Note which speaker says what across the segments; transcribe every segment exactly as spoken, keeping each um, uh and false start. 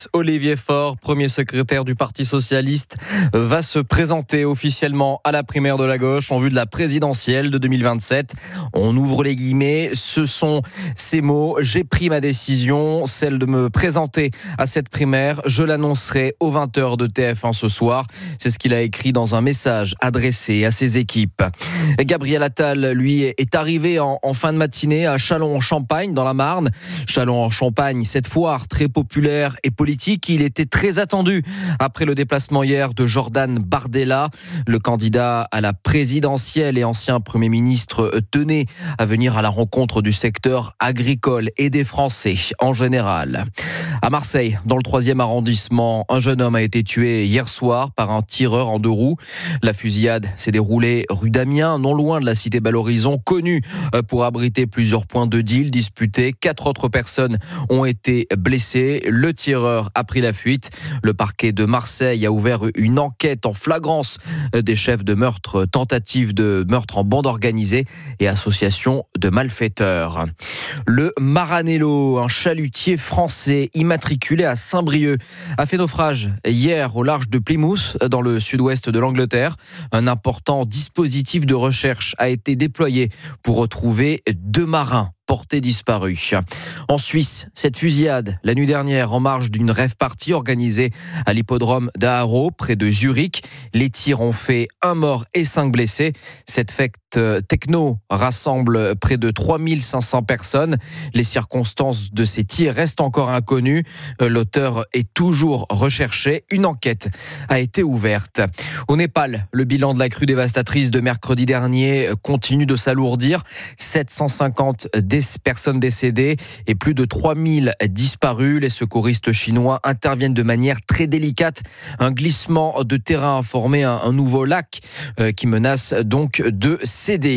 Speaker 1: Olivier Faure, premier secrétaire du Parti socialiste, va se présenter officiellement à la primaire de la gauche en vue de la présidentielle de deux mille vingt-sept. On ouvre les guillemets, ce sont ces mots. J'ai pris ma décision, celle de me présenter à cette primaire. Je l'annoncerai aux vingt heures de T F un ce soir. C'est ce qu'il a écrit dans un message adressé à ses équipes. Gabriel Attal, lui, est arrivé en, en fin de matinée à Châlons-en-Champagne, dans la Marne. Châlons-en-Champagne, cette foire très populaire et politique. Il était très attendu après le déplacement hier de Jordan Bardella. Le candidat à la présidentielle et ancien Premier ministre tenait à venir à la rencontre du secteur agricole et des Français en général. À Marseille, dans le troisième arrondissement, un jeune homme a été tué hier soir par un tireur en deux roues. La fusillade s'est déroulée rue d'Amiens, non loin de la cité Belle-Horizon, connue pour abriter plusieurs points de deal disputés. Quatre autres personnes ont été blessées. Le tireur a pris la fuite. Le parquet de Marseille a ouvert une enquête en flagrance des chefs de meurtre, tentative de meurtre en bande organisée et association de malfaiteurs. Le Maranello, un chalutier français immatriculé à Saint-Brieuc, a fait naufrage hier au large de Plymouth, dans le sud-ouest de l'Angleterre. Un important dispositif de recherche a été déployé pour retrouver deux marins portés disparus. En Suisse, cette fusillade, la nuit dernière, en marge d'une rave party organisée à l'hippodrome d'Aarau, près de Zurich. Les tirs ont fait un mort et cinq blessés. Cette fête techno rassemble près de trois mille cinq cents personnes. Les circonstances de ces tirs restent encore inconnues. L'auteur est toujours recherché. Une enquête a été ouverte. Au Népal, le bilan de la crue dévastatrice de mercredi dernier continue de s'alourdir. sept cent cinquante des personnes décédées et plus de trois mille disparus. Les secouristes chinois interviennent de manière très délicate. Un glissement de terrain a formé un, un nouveau lac euh, qui menace donc de céder.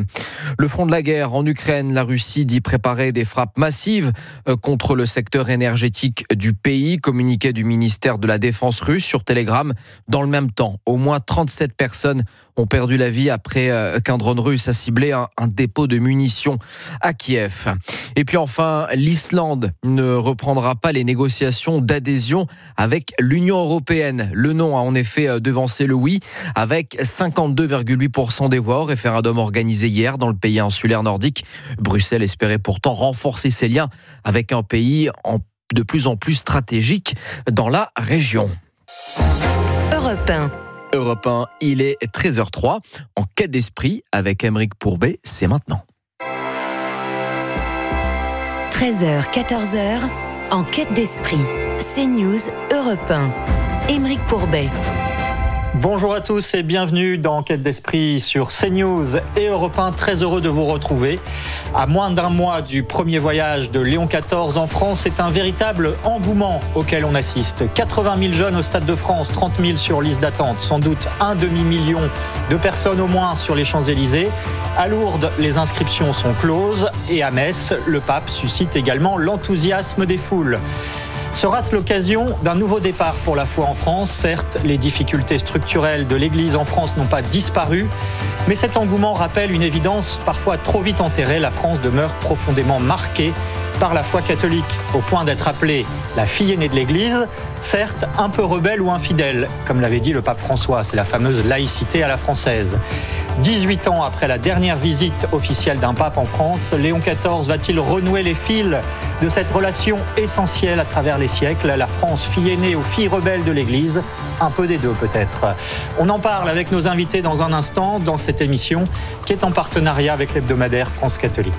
Speaker 1: Le front de la guerre en Ukraine, la Russie dit préparer des frappes massives euh, contre le secteur énergétique du pays. Communiqué du ministère de la Défense russe sur Telegram. Dans le même temps, au moins trente-sept personnes ont perdu la vie après euh, qu'un drone russe a ciblé un, un dépôt de munitions à Kiev. Et puis enfin, l'Islande ne reprendra pas les négociations d'adhésion avec l'Union européenne. Le non a en effet devancé le oui avec cinquante-deux virgule huit pour cent des voix au référendum organisé hier dans le pays insulaire nordique. Bruxelles espérait pourtant renforcer ses liens avec un pays en de plus en plus stratégique dans la région.
Speaker 2: Europe un.
Speaker 1: Europe un, il est treize heures zéro trois. En quête d'esprit avec Aymeric Pourbet, c'est maintenant.
Speaker 2: treize heures, quatorze heures, en quête d'esprit. CNews, Europe un. Aymeric Pourbet.
Speaker 3: Bonjour à tous et bienvenue dans Enquête d'Esprit sur CNews et Europe un. Très heureux de vous retrouver. À moins d'un mois du premier voyage de Léon quatorze en France, c'est un véritable engouement auquel on assiste. quatre-vingt mille jeunes au Stade de France, trente mille sur liste d'attente, sans doute un demi-million de personnes au moins sur les Champs-Élysées. À Lourdes, les inscriptions sont closes et à Metz, le pape suscite également l'enthousiasme des foules. Sera-ce l'occasion d'un nouveau départ pour la foi en France ? Certes, les difficultés structurelles de l'Église en France n'ont pas disparu, mais cet engouement rappelle une évidence parfois trop vite enterrée. La France demeure profondément marquée par la foi catholique, au point d'être appelée la fille aînée de l'Église, certes un peu rebelle ou infidèle, comme l'avait dit le pape François, c'est la fameuse laïcité à la française. dix-huit ans après la dernière visite officielle d'un pape en France, Léon quatorze va-t-il renouer les fils de cette relation essentielle à travers les siècles ? La France, fille aînée ou fille rebelle de l'Église ? Un peu des deux peut-être. On en parle avec nos invités dans un instant dans cette émission qui est en partenariat avec l'hebdomadaire France Catholique.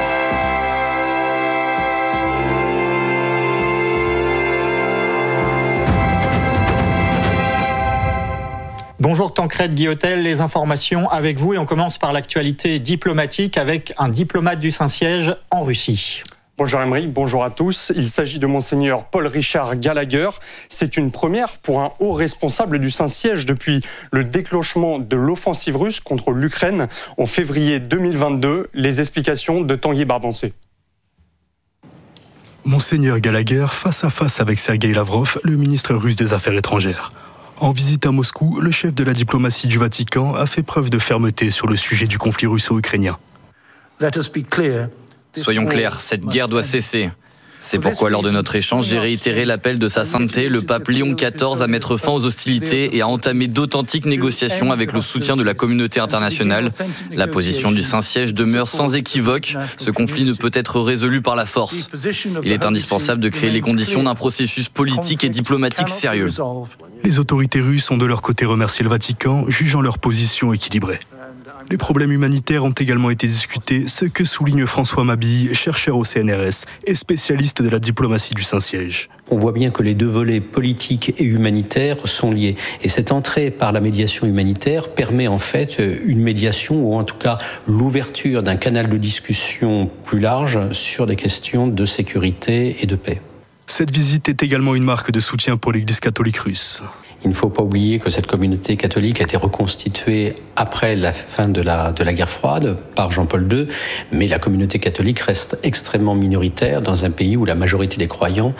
Speaker 3: Bonjour Tancrède Guillotel, les informations avec vous et on commence par l'actualité diplomatique avec un diplomate du Saint-Siège en Russie.
Speaker 4: Bonjour Aymeric, bonjour à tous. Il s'agit de Monseigneur Paul-Richard Gallagher. C'est une première pour un haut responsable du Saint-Siège depuis le déclenchement de l'offensive russe contre l'Ukraine en février deux mille vingt-deux. Les explications de Tanguy Barbancé.
Speaker 5: Monseigneur Gallagher face à face avec Sergueï Lavrov, le ministre russe des Affaires étrangères. En visite à Moscou, le chef de la diplomatie du Vatican a fait preuve de fermeté sur le sujet du conflit russo-ukrainien.
Speaker 6: Soyons clairs, cette guerre doit cesser. C'est pourquoi lors de notre échange, j'ai réitéré l'appel de sa sainteté, le pape Léon quatorze, à mettre fin aux hostilités et à entamer d'authentiques négociations avec le soutien de la communauté internationale. La position du Saint-Siège demeure sans équivoque. Ce conflit ne peut être résolu par la force. Il est indispensable de créer les conditions d'un processus politique et diplomatique sérieux.
Speaker 5: Les autorités russes ont de leur côté remercié le Vatican, jugeant leur position équilibrée. Les problèmes humanitaires ont également été discutés, ce que souligne François Mabille, chercheur au C N R S et spécialiste de la diplomatie du Saint-Siège.
Speaker 7: On voit bien que les deux volets politiques et humanitaires sont liés. Et cette entrée par la médiation humanitaire permet en fait une médiation, ou en tout cas l'ouverture d'un canal de discussion plus large sur des questions de sécurité et de paix.
Speaker 5: Cette visite est également une marque de soutien pour l'Église catholique russe.
Speaker 7: Il ne faut pas oublier que cette communauté catholique a été reconstituée après la fin de la, de la guerre froide par Jean-Paul deux, mais la communauté catholique reste extrêmement minoritaire dans un pays où la majorité des croyants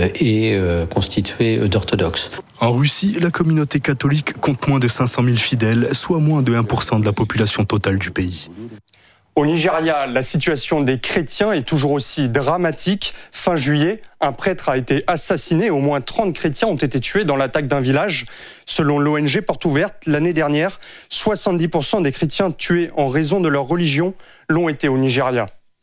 Speaker 7: est constituée d'orthodoxes.
Speaker 5: En Russie, la communauté catholique compte moins de cinq cent mille fidèles, soit moins de un pour cent de la population totale du pays.
Speaker 4: Au Nigeria, la situation des chrétiens est toujours aussi dramatique. Fin juillet, un prêtre a été assassiné. Au moins trente chrétiens ont été tués dans l'attaque d'un village. Selon l'O N G Porte Ouverte, l'année dernière, soixante-dix pour cent des chrétiens tués en raison de leur religion l'ont été au Nigeria.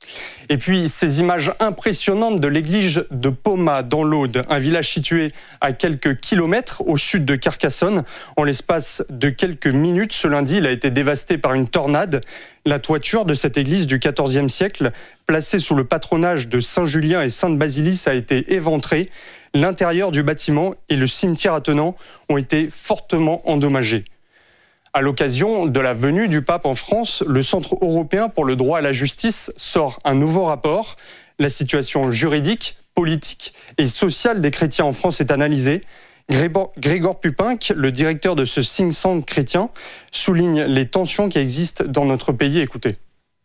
Speaker 4: Et puis, ces images impressionnantes de l'église de Poma, dans l'Aude, un village situé à quelques kilomètres au sud de Carcassonne. En l'espace de quelques minutes, ce lundi, il a été dévasté par une tornade. La toiture de cette église du quatorzième siècle, placée sous le patronage de Saint Julien et Sainte Basilis, a été éventrée. L'intérieur du bâtiment et le cimetière attenant ont été fortement endommagés. À l'occasion de la venue du pape en France, le Centre européen pour le droit à la justice sort un nouveau rapport. La situation juridique, politique et sociale des chrétiens en France est analysée. Grégoire Pupinck, le directeur de ce think tank chrétien, souligne les tensions qui existent dans notre pays. Écoutez.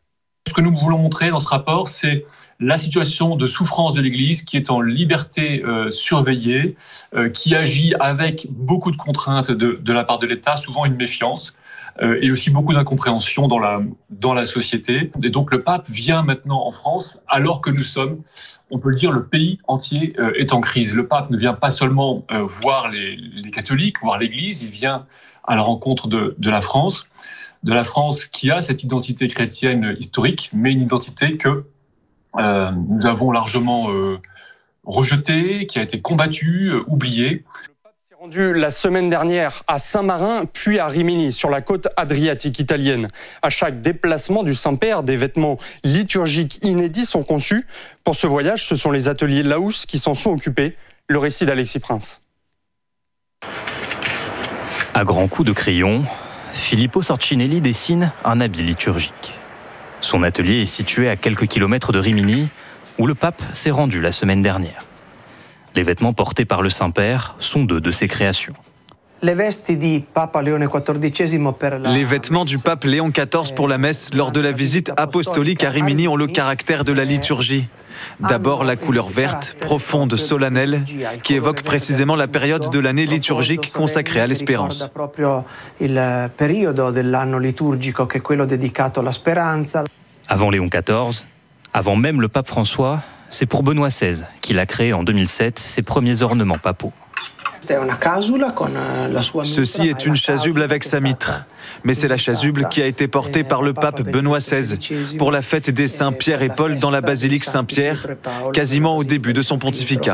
Speaker 8: Ce que nous voulons montrer dans ce rapport, c'est la situation de souffrance de l'Église qui est en liberté euh, surveillée, euh, qui agit avec beaucoup de contraintes de, de la part de l'État, souvent une méfiance, euh, et aussi beaucoup d'incompréhension dans la, dans la société. Et donc le pape vient maintenant en France, alors que nous sommes, on peut le dire, le pays entier euh, est en crise. Le pape ne vient pas seulement euh, voir les, les catholiques, voir l'Église, il vient à la rencontre de, de la France, de la France qui a cette identité chrétienne historique, mais une identité que Euh, nous avons largement euh, rejeté, qui a été combattu, euh, oublié.
Speaker 4: Le pape s'est rendu la semaine dernière à Saint-Marin, puis à Rimini, sur la côte adriatique italienne. À chaque déplacement du Saint-Père, des vêtements liturgiques inédits sont conçus. Pour ce voyage, ce sont les ateliers Laus qui s'en sont occupés. Le récit d'Alexis Prince.
Speaker 9: À grands coups de crayon, Filippo Sorcinelli dessine un habit liturgique. Son atelier est situé à quelques kilomètres de Rimini, où le pape s'est rendu la semaine dernière. Les vêtements portés par le Saint-Père sont deux de ses créations.
Speaker 10: Les vêtements du pape Léon quatorze pour la messe lors de la visite apostolique à Rimini ont le caractère de la liturgie. D'abord la couleur verte, profonde, solennelle, qui évoque précisément la période de l'année liturgique consacrée à l'espérance.
Speaker 9: Avant Léon quatorze, avant même le pape François, c'est pour Benoît seize qu'il a créé en deux mille sept ses premiers ornements papaux.
Speaker 10: Ceci est une chasuble avec sa mitre, mais c'est la chasuble qui a été portée par le pape Benoît seize pour la fête des saints Pierre et Paul dans la basilique Saint-Pierre, quasiment au début de son pontificat.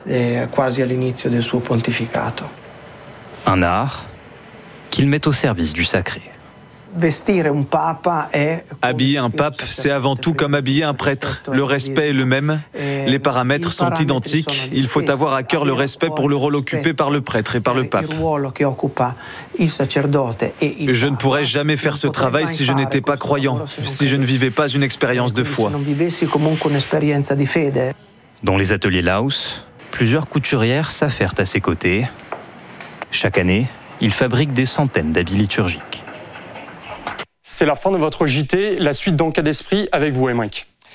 Speaker 9: Un art qu'il met au service du sacré.
Speaker 10: Habiller un pape, c'est avant tout comme habiller un prêtre. Le respect est le même, les paramètres sont identiques. Il faut avoir à cœur le respect pour le rôle occupé par le prêtre et par le pape. Je ne pourrais jamais faire ce travail si je n'étais pas croyant, si je ne vivais pas une expérience de foi.
Speaker 9: Dans les ateliers Laus, plusieurs couturières s'affairent à ses côtés. Chaque année, il fabrique des centaines d'habits liturgiques.
Speaker 4: C'est la fin de votre J T, la suite d'En cas d'esprit avec vous, Émeric.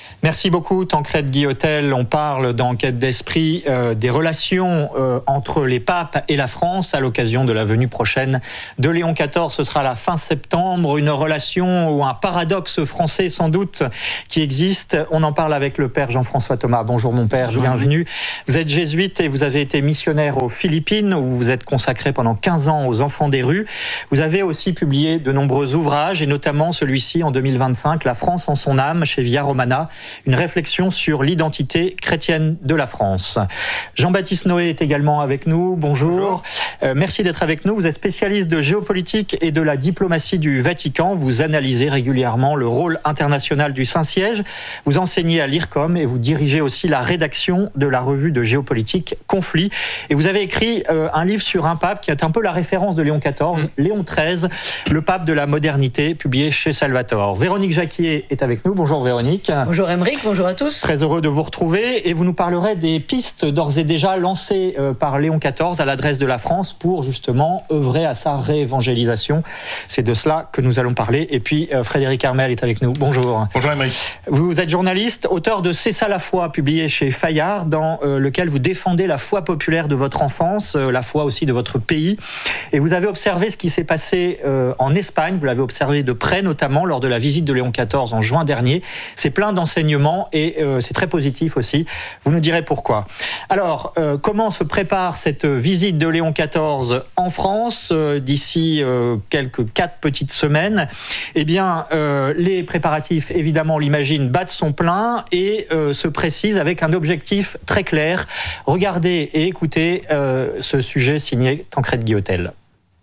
Speaker 3: Merci beaucoup Tancrède Guillotel. On parle dans Quête d'Esprit euh, des relations euh, entre les papes et la France à l'occasion de la venue prochaine de Léon quatorze. Ce sera la fin septembre, une relation ou un paradoxe français sans doute qui existe. On en parle avec le père Jean-François Thomas. Bonjour mon père, Bonjour, bienvenue. Vous êtes jésuite et vous avez été missionnaire aux Philippines où vous vous êtes consacré pendant quinze ans aux enfants des rues. Vous avez aussi publié de nombreux ouvrages et notamment celui-ci en deux mille vingt-cinq, La France en son âme chez Via Romana. Une réflexion sur l'identité chrétienne de la France. Jean-Baptiste Noé est également avec nous. Bonjour. Bonjour. Euh, merci d'être avec nous. Vous êtes spécialiste de géopolitique et de la diplomatie du Vatican. Vous analysez régulièrement le rôle international du Saint-Siège. Vous enseignez à l'I R C O M et vous dirigez aussi la rédaction de la revue de géopolitique Conflit. Et vous avez écrit euh, un livre sur un pape qui est un peu la référence de Léon quatorze, mmh. Léon treize, le pape de la modernité, publié chez Salvatore. Véronique Jacquier est avec nous. Bonjour Véronique.
Speaker 11: Bonjour Aymeric, bonjour à tous.
Speaker 3: Très heureux de vous retrouver et vous nous parlerez des pistes d'ores et déjà lancées par Léon quatorze à l'adresse de la France pour justement œuvrer à sa réévangélisation. C'est de cela que nous allons parler. Et puis Frédéric Armel est avec nous. Bonjour.
Speaker 12: Bonjour Aymeric.
Speaker 3: Vous êtes journaliste, auteur de C'est ça la foi, publié chez Fayard, dans lequel vous défendez la foi populaire de votre enfance, la foi aussi de votre pays. Et vous avez observé ce qui s'est passé en Espagne. Vous l'avez observé de près, notamment lors de la visite de Léon quatorze en juin dernier. C'est plein d'enseignements et euh, c'est très positif aussi. Vous nous direz pourquoi. Alors, euh, comment se prépare cette visite de Léon quatorze en France euh, d'ici euh, quelques quatre petites semaines? Eh bien, euh, les préparatifs, évidemment, on l'imagine, battent son plein et euh, se précisent avec un objectif très clair. Regardez et écoutez euh, ce sujet signé Tancrède Guillotel.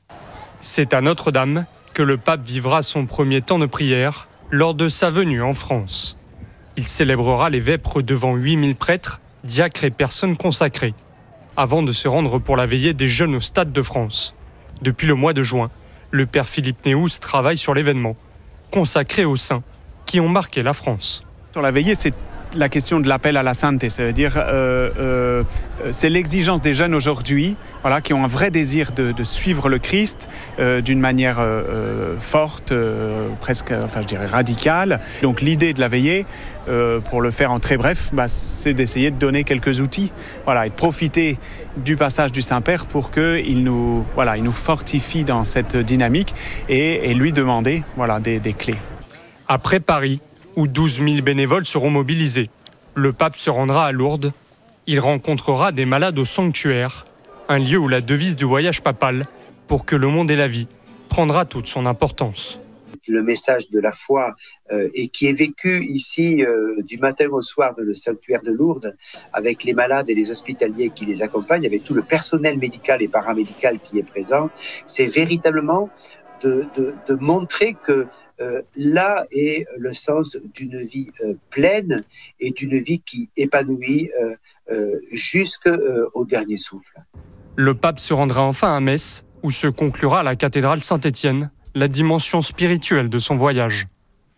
Speaker 4: C'est à Notre-Dame que le pape vivra son premier temps de prière lors de sa venue en France. Il célébrera les vêpres devant huit mille prêtres, diacres et personnes consacrées, avant de se rendre pour la veillée des jeunes au Stade de France. Depuis le mois de juin, le père Philippe Néous travaille sur l'événement, consacré aux saints qui ont marqué la France.
Speaker 13: Sur la veillée, c'est la question de l'appel à la sainteté, ça veut dire euh, euh, c'est l'exigence des jeunes aujourd'hui, voilà, qui ont un vrai désir de, de suivre le Christ euh, d'une manière euh, forte, euh, presque, enfin je dirais radicale. Donc l'idée de la veillée, euh, pour le faire en très bref, bah, c'est d'essayer de donner quelques outils, voilà, et de profiter du passage du Saint-Père pour qu'il nous, voilà, il nous fortifie dans cette dynamique et, et lui demander, voilà, des, des clés.
Speaker 4: Après Paris, où douze mille bénévoles seront mobilisés. Le pape se rendra à Lourdes. Il rencontrera des malades au sanctuaire, un lieu où la devise du voyage papal, pour que le monde ait la vie, prendra toute son importance.
Speaker 14: Le message de la foi euh, et qui est vécu ici euh, du matin au soir dans le sanctuaire de Lourdes, avec les malades et les hospitaliers qui les accompagnent, avec tout le personnel médical et paramédical qui est présent, c'est véritablement de, de, de montrer que Euh, là est le sens d'une vie euh, pleine et d'une vie qui épanouit euh, euh, jusqu'au euh, dernier souffle.
Speaker 4: Le pape se rendra enfin à Metz, où se conclura la cathédrale Saint-Étienne, la dimension spirituelle de son voyage.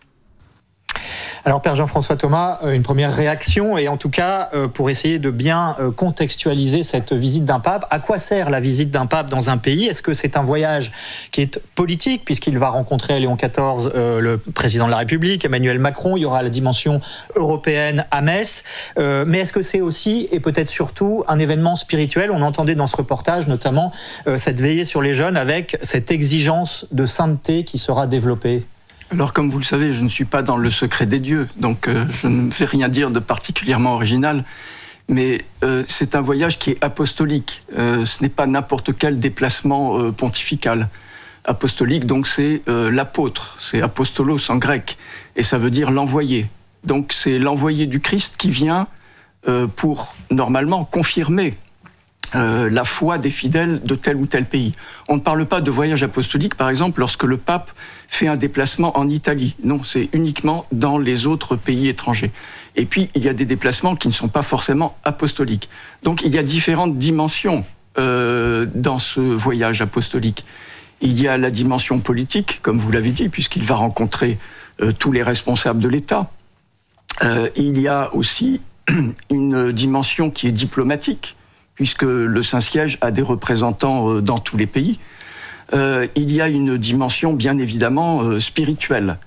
Speaker 3: Alors Père Jean-François Thomas, une première réaction et en tout cas pour essayer de bien contextualiser cette visite d'un pape. À quoi sert la visite d'un pape dans un pays? Est-ce que c'est un voyage qui est politique puisqu'il va rencontrer Léon quatorze, euh, le président de la République, Emmanuel Macron, il y aura la dimension européenne à Metz, euh, mais est-ce que c'est aussi et peut-être surtout un événement spirituel? On entendait dans ce reportage notamment euh, cette veillée sur les jeunes avec cette exigence de sainteté qui sera développée.
Speaker 15: Alors, comme vous le savez, je ne suis pas dans le secret des dieux, donc euh, je ne vais rien dire de particulièrement original, mais euh, c'est un voyage qui est apostolique. Euh, ce n'est pas n'importe quel déplacement euh, pontifical. Apostolique, donc c'est euh, l'apôtre, c'est apostolos en grec, et ça veut dire l'envoyé. Donc c'est l'envoyé du Christ qui vient euh, pour, normalement, confirmer Euh, la foi des fidèles de tel ou tel pays. On ne parle pas de voyage apostolique, par exemple, lorsque le pape fait un déplacement en Italie. Non, c'est uniquement dans les autres pays étrangers. Et puis, il y a des déplacements qui ne sont pas forcément apostoliques. Donc, il y a différentes dimensions euh, dans ce voyage apostolique. Il y a la dimension politique, comme vous l'avez dit, puisqu'il va rencontrer euh, tous les responsables de l'État. Euh, il y a aussi une dimension qui est diplomatique, puisque le Saint-Siège a des représentants dans tous les pays. Euh, il y a une dimension, bien évidemment, euh, spirituelle.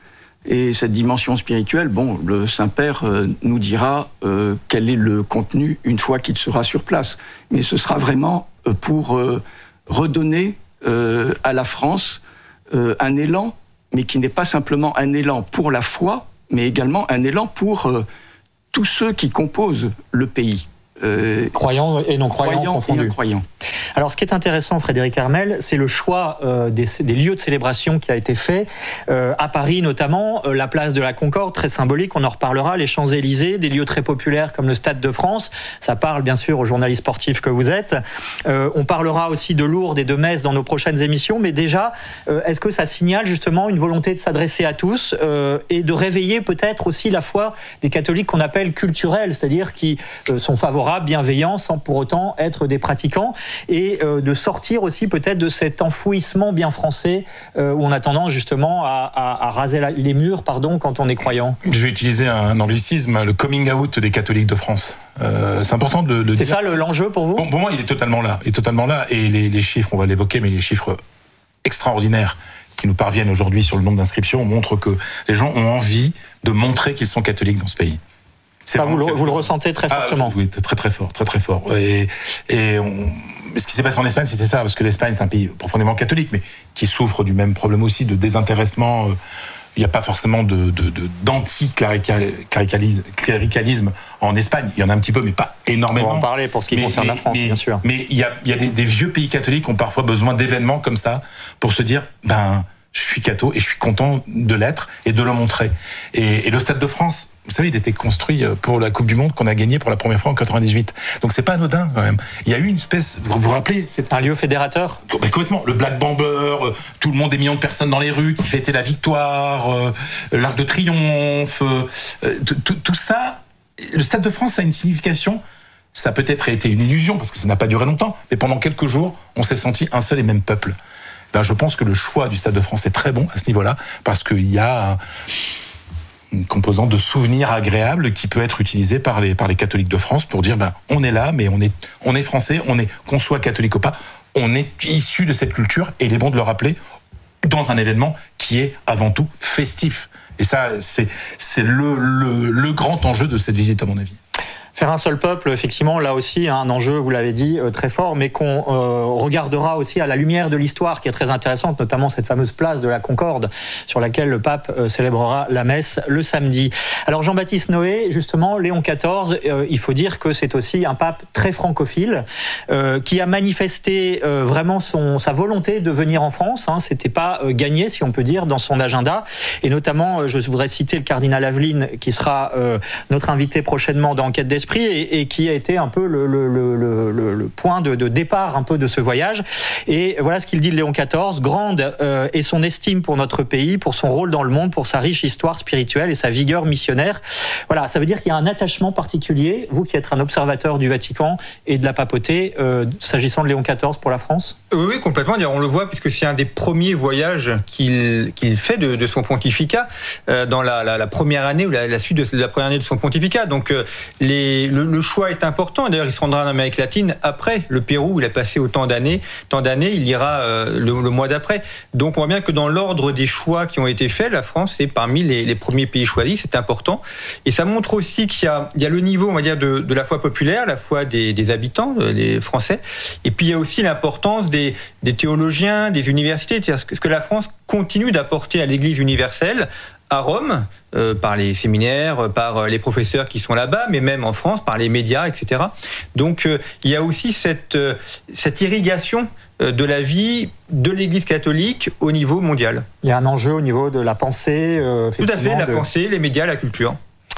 Speaker 15: Et cette dimension spirituelle, bon, le Saint-Père euh, nous dira euh, quel est le contenu une fois qu'il sera sur place. Mais ce sera vraiment euh, pour euh, redonner euh, à la France euh, un élan, mais qui n'est pas simplement un élan pour la foi, mais également un élan pour euh, tous ceux qui composent le pays.
Speaker 3: Euh, croyants et non croyants,
Speaker 15: croyants
Speaker 3: confondus.
Speaker 15: Et non croyants.
Speaker 3: Alors, ce qui est intéressant, Frédéric Armel, c'est le choix euh, des, des lieux de célébration qui a été fait euh, à Paris, notamment euh, la place de la Concorde, très symbolique. On en reparlera. Les Champs-Élysées, des lieux très populaires comme le Stade de France. Ça parle bien sûr aux journalistes sportifs que vous êtes. Euh, on parlera aussi de Lourdes et de Metz dans nos prochaines émissions. Mais déjà, euh, est-ce que ça signale justement une volonté de s'adresser à tous euh, et de réveiller peut-être aussi la foi des catholiques qu'on appelle culturels, c'est-à-dire qui euh, sont favorables, bienveillants, sans pour autant être des pratiquants, et euh, de sortir aussi peut-être de cet enfouissement bien français euh, où on a tendance justement à, à, à raser la, les murs, pardon, quand on est croyant.
Speaker 11: Je vais utiliser un anglicisme, le coming out des catholiques de France. Euh, c'est important de, de
Speaker 3: c'est
Speaker 11: dire.
Speaker 3: C'est ça l'enjeu pour vous?
Speaker 11: Bon, pour moi, il est totalement là, il est totalement là, et les, les chiffres, on va l'évoquer, mais les chiffres extraordinaires qui nous parviennent aujourd'hui sur le nombre d'inscriptions montrent que les gens ont envie de montrer qu'ils sont catholiques dans ce pays.
Speaker 3: Enfin, vous, le, vous le ressentez très fortement.
Speaker 11: Ah, oui, très très fort, très très fort. Et, et on, ce qui s'est passé en Espagne, c'était ça, parce que l'Espagne est un pays profondément catholique, mais qui souffre du même problème aussi de désintéressement. Il n'y a pas forcément de, de, de, d'anti-cléricalisme en Espagne. Il y en a un petit peu, mais pas énormément.
Speaker 3: On va en parler pour ce qui mais, concerne
Speaker 11: mais,
Speaker 3: la France,
Speaker 11: mais,
Speaker 3: bien sûr.
Speaker 11: Mais il y a, il y a des, des vieux pays catholiques qui ont parfois besoin d'événements comme ça pour se dire, ben, je suis catho et je suis content de l'être et de le montrer. Et, et le Stade de France, vous savez, il était construit pour la Coupe du Monde qu'on a gagnée pour la première fois en quatre-vingt-dix-huit. Donc c'est pas anodin quand même. Il y a eu une espèce, vous vous rappelez, c'est
Speaker 3: un lieu fédérateur.
Speaker 11: Ben, complètement. Le Black Bomber, tout le monde, des millions de personnes dans les rues qui fêtaient la victoire, euh, l'Arc de Triomphe, euh, tout, tout ça. Le Stade de France a une signification. Ça a peut-être été une illusion parce que ça n'a pas duré longtemps, mais pendant quelques jours, on s'est senti un seul et même peuple. Ben, je pense que le choix du Stade de France est très bon à ce niveau-là, parce qu'il y a un, une composante de souvenir agréable qui peut être utilisée par les, par les catholiques de France pour dire ben, on est là, mais on est, on est français, on est, qu'on soit catholique ou pas, on est issu de cette culture, et il est bon de le rappeler dans un événement qui est avant tout festif. Et ça, c'est, c'est le, le, le grand enjeu de cette visite, à mon avis.
Speaker 3: Faire un seul peuple, effectivement, là aussi, un enjeu, vous l'avez dit, très fort, mais qu'on euh, regardera aussi à la lumière de l'histoire, qui est très intéressante, notamment cette fameuse place de la Concorde, sur laquelle le pape euh, célébrera la messe le samedi. Alors Jean-Baptiste Noé, justement, Léon quatorze, euh, il faut dire que c'est aussi un pape très francophile, euh, qui a manifesté euh, vraiment son, sa volonté de venir en France. Hein, c'était pas euh, gagné, si on peut dire, dans son agenda. Et notamment, euh, je voudrais citer le cardinal Aveline, qui sera euh, notre invité prochainement dans Enquête d'Esprit, Et, et qui a été un peu le, le, le, le, le point de, de départ un peu de ce voyage. Et voilà ce qu'il dit de Léon quatorze, grande euh, est son estime pour notre pays, pour son rôle dans le monde, pour sa riche histoire spirituelle et sa vigueur missionnaire. Voilà, ça veut dire qu'il y a un attachement particulier, vous qui êtes un observateur du Vatican et de la papauté, euh, s'agissant de Léon quatorze pour la France?
Speaker 12: Oui, oui, complètement. D'ailleurs, on le voit puisque c'est un des premiers voyages qu'il, qu'il fait de, de son pontificat, euh, dans la, la, la première année ou la, la suite de la première année de son pontificat. Donc euh, les Le, le choix est important. D'ailleurs, il se rendra en Amérique latine après le Pérou, où il a passé autant d'années. Tant d'années, il ira euh, le, le mois d'après. Donc, on voit bien que dans l'ordre des choix qui ont été faits, la France est parmi les, les premiers pays choisis. C'est important. Et ça montre aussi qu'il y a, il y a le niveau, on va dire, de, de la foi populaire, la foi des, des habitants, les Français. Et puis, il y a aussi l'importance des, des théologiens, des universités. C'est-à-dire ce que la France continue d'apporter à l'Église universelle, à Rome, euh, par les séminaires, par les professeurs qui sont là-bas, mais même en France, par les médias, et cetera. Donc, euh, il y a aussi cette, euh, cette irrigation euh, de la vie de l'Église catholique au niveau mondial.
Speaker 3: Il y a un enjeu au niveau de la pensée. Euh,
Speaker 12: Tout à fait, la
Speaker 3: de...
Speaker 12: pensée, les médias, la culture.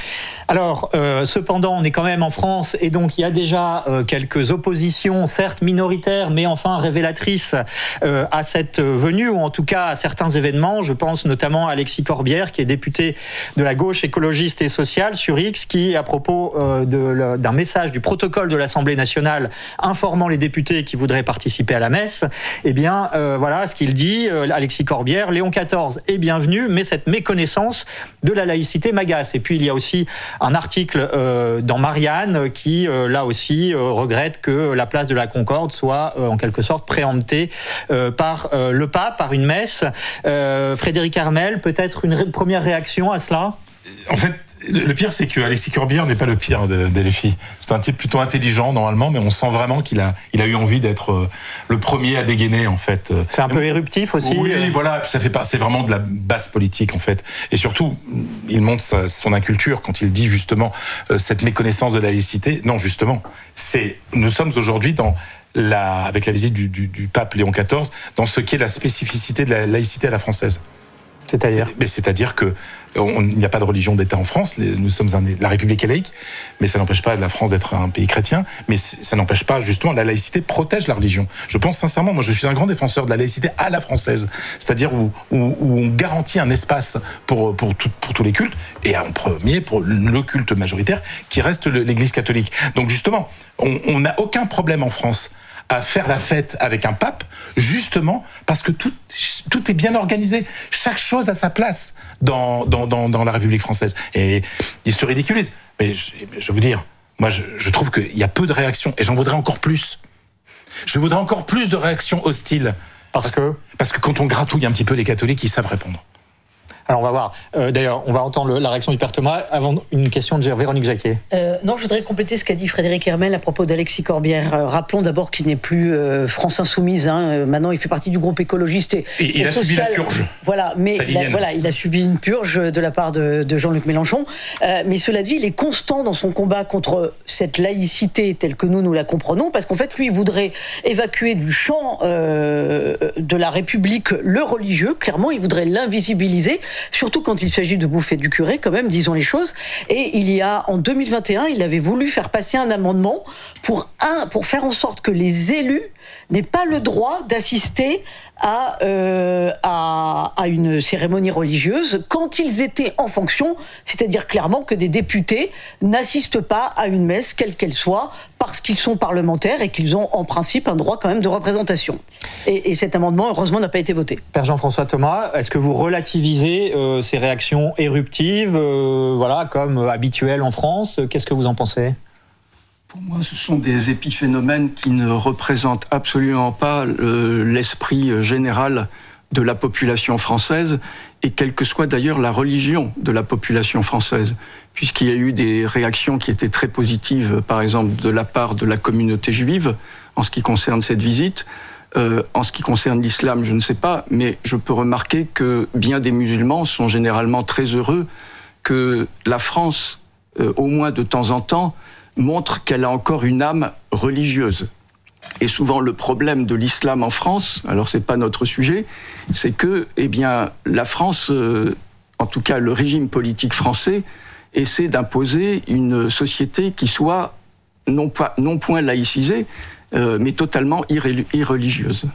Speaker 3: Alors, euh, cependant, on est quand même en France, et donc il y a déjà euh, quelques oppositions, certes minoritaires, mais enfin révélatrices euh, à cette venue, ou en tout cas à certains événements. Je pense notamment à Alexis Corbière, qui est député de la gauche écologiste et sociale sur X, qui, à propos euh, de, d'un message du protocole de l'Assemblée nationale informant les députés qui voudraient participer à la messe, eh bien, euh, voilà ce qu'il dit, euh, Alexis Corbière, Léon quatorze est bienvenu, mais cette méconnaissance de la laïcité m'agace. Et puis, il y a aussi un article euh, dans Marianne qui, euh, là aussi, euh, regrette que la place de la Concorde soit, euh, en quelque sorte, préemptée euh, par euh, le pape, par une messe. Euh, Frédéric Armel, peut-être une ré- première réaction à cela ?
Speaker 11: En fait, le pire, c'est que Alexis Corbière n'est pas le pire de, de L F I. C'est un type plutôt intelligent, normalement, mais on sent vraiment qu'il a, il a eu envie d'être euh, le premier à dégainer, en fait.
Speaker 3: C'est un peu éruptif aussi.
Speaker 11: Oui, euh... voilà, ça fait pas, c'est vraiment de la basse politique, en fait. Et surtout, il montre sa, son inculture quand il dit, justement, euh, cette méconnaissance de la laïcité. Non, justement, c'est, nous sommes aujourd'hui dans la, avec la visite du, du, du pape Léon quatorze, dans ce qu'est la spécificité de la laïcité à la française.
Speaker 3: C'est-à-dire
Speaker 11: c'est, mais c'est-à-dire que on, il n'y a pas de religion d'État en France. Les, nous sommes un, la République est laïque, mais ça n'empêche pas la France d'être un pays chrétien. Mais ça n'empêche pas justement la laïcité protège la religion. Je pense sincèrement, moi je suis un grand défenseur de la laïcité à la française, c'est-à-dire où, où, où on garantit un espace pour pour, tout, pour tous les cultes et en premier pour le culte majoritaire qui reste le, l'Église catholique. Donc justement, on n'a aucun problème en France à faire la fête avec un pape, justement parce que tout, tout est bien organisé. Chaque chose a sa place dans, dans, dans, dans la République française. Et il se ridiculise. Mais je, je vais vous dire, moi je, je trouve qu'il y a peu de réactions, et j'en voudrais encore plus. Je voudrais encore plus de réactions hostiles.
Speaker 3: Parce, parce que
Speaker 11: Parce que quand on gratouille un petit peu les catholiques, ils savent répondre.
Speaker 3: Alors on va voir. Euh, d'ailleurs, on va entendre le, la réaction du Père Thomas. Avant, une question de Véronique Jacquier.
Speaker 16: Euh, non, je voudrais compléter ce qu'a dit Frédéric Hermel à propos d'Alexis Corbière. Euh, rappelons d'abord qu'il n'est plus euh, France Insoumise. Hein. Euh, maintenant, il fait partie du groupe écologiste. Et,
Speaker 11: et il
Speaker 16: et
Speaker 11: a
Speaker 16: social.
Speaker 11: subi la purge.
Speaker 16: Voilà, mais il a, voilà, il a subi une purge de la part de, de Jean-Luc Mélenchon. Euh, mais cela dit, il est constant dans son combat contre cette laïcité telle que nous, nous la comprenons, parce qu'en fait, lui, il voudrait évacuer du champ euh, de la République le religieux. Clairement, il voudrait l'invisibiliser, surtout quand il s'agit de bouffer du curé, quand même, disons les choses. Et il y a, en deux mille vingt et un, il avait voulu faire passer un amendement pour, un, pour faire en sorte que les élus n'aient pas le droit d'assister à, euh, à, à une cérémonie religieuse quand ils étaient en fonction, c'est-à-dire clairement que des députés n'assistent pas à une messe, quelle qu'elle soit, parce qu'ils sont parlementaires et qu'ils ont en principe un droit quand même de représentation. Et, et cet amendement, heureusement, n'a pas été voté.
Speaker 3: Père Jean-François Thomas, est-ce que vous relativisez euh, ces réactions éruptives, euh, voilà, comme euh, habituelles en France ? Qu'est-ce que vous en pensez ?
Speaker 15: Pour moi, ce sont des épiphénomènes qui ne représentent absolument pas le, l'esprit général de la population française, et quelle que soit d'ailleurs la religion de la population française, puisqu'il y a eu des réactions qui étaient très positives, par exemple de la part de la communauté juive, en ce qui concerne cette visite. Euh, en ce qui concerne l'islam, je ne sais pas, mais je peux remarquer que bien des musulmans sont généralement très heureux que la France, euh, au moins de temps en temps, montre qu'elle a encore une âme religieuse. Et souvent, le problème de l'islam en France, alors c'est pas notre sujet, c'est que, eh bien, la France, euh, en tout cas le régime politique français, essaie d'imposer une société qui soit non, pas, non point laïcisée, euh, mais totalement irré- irreligieuse.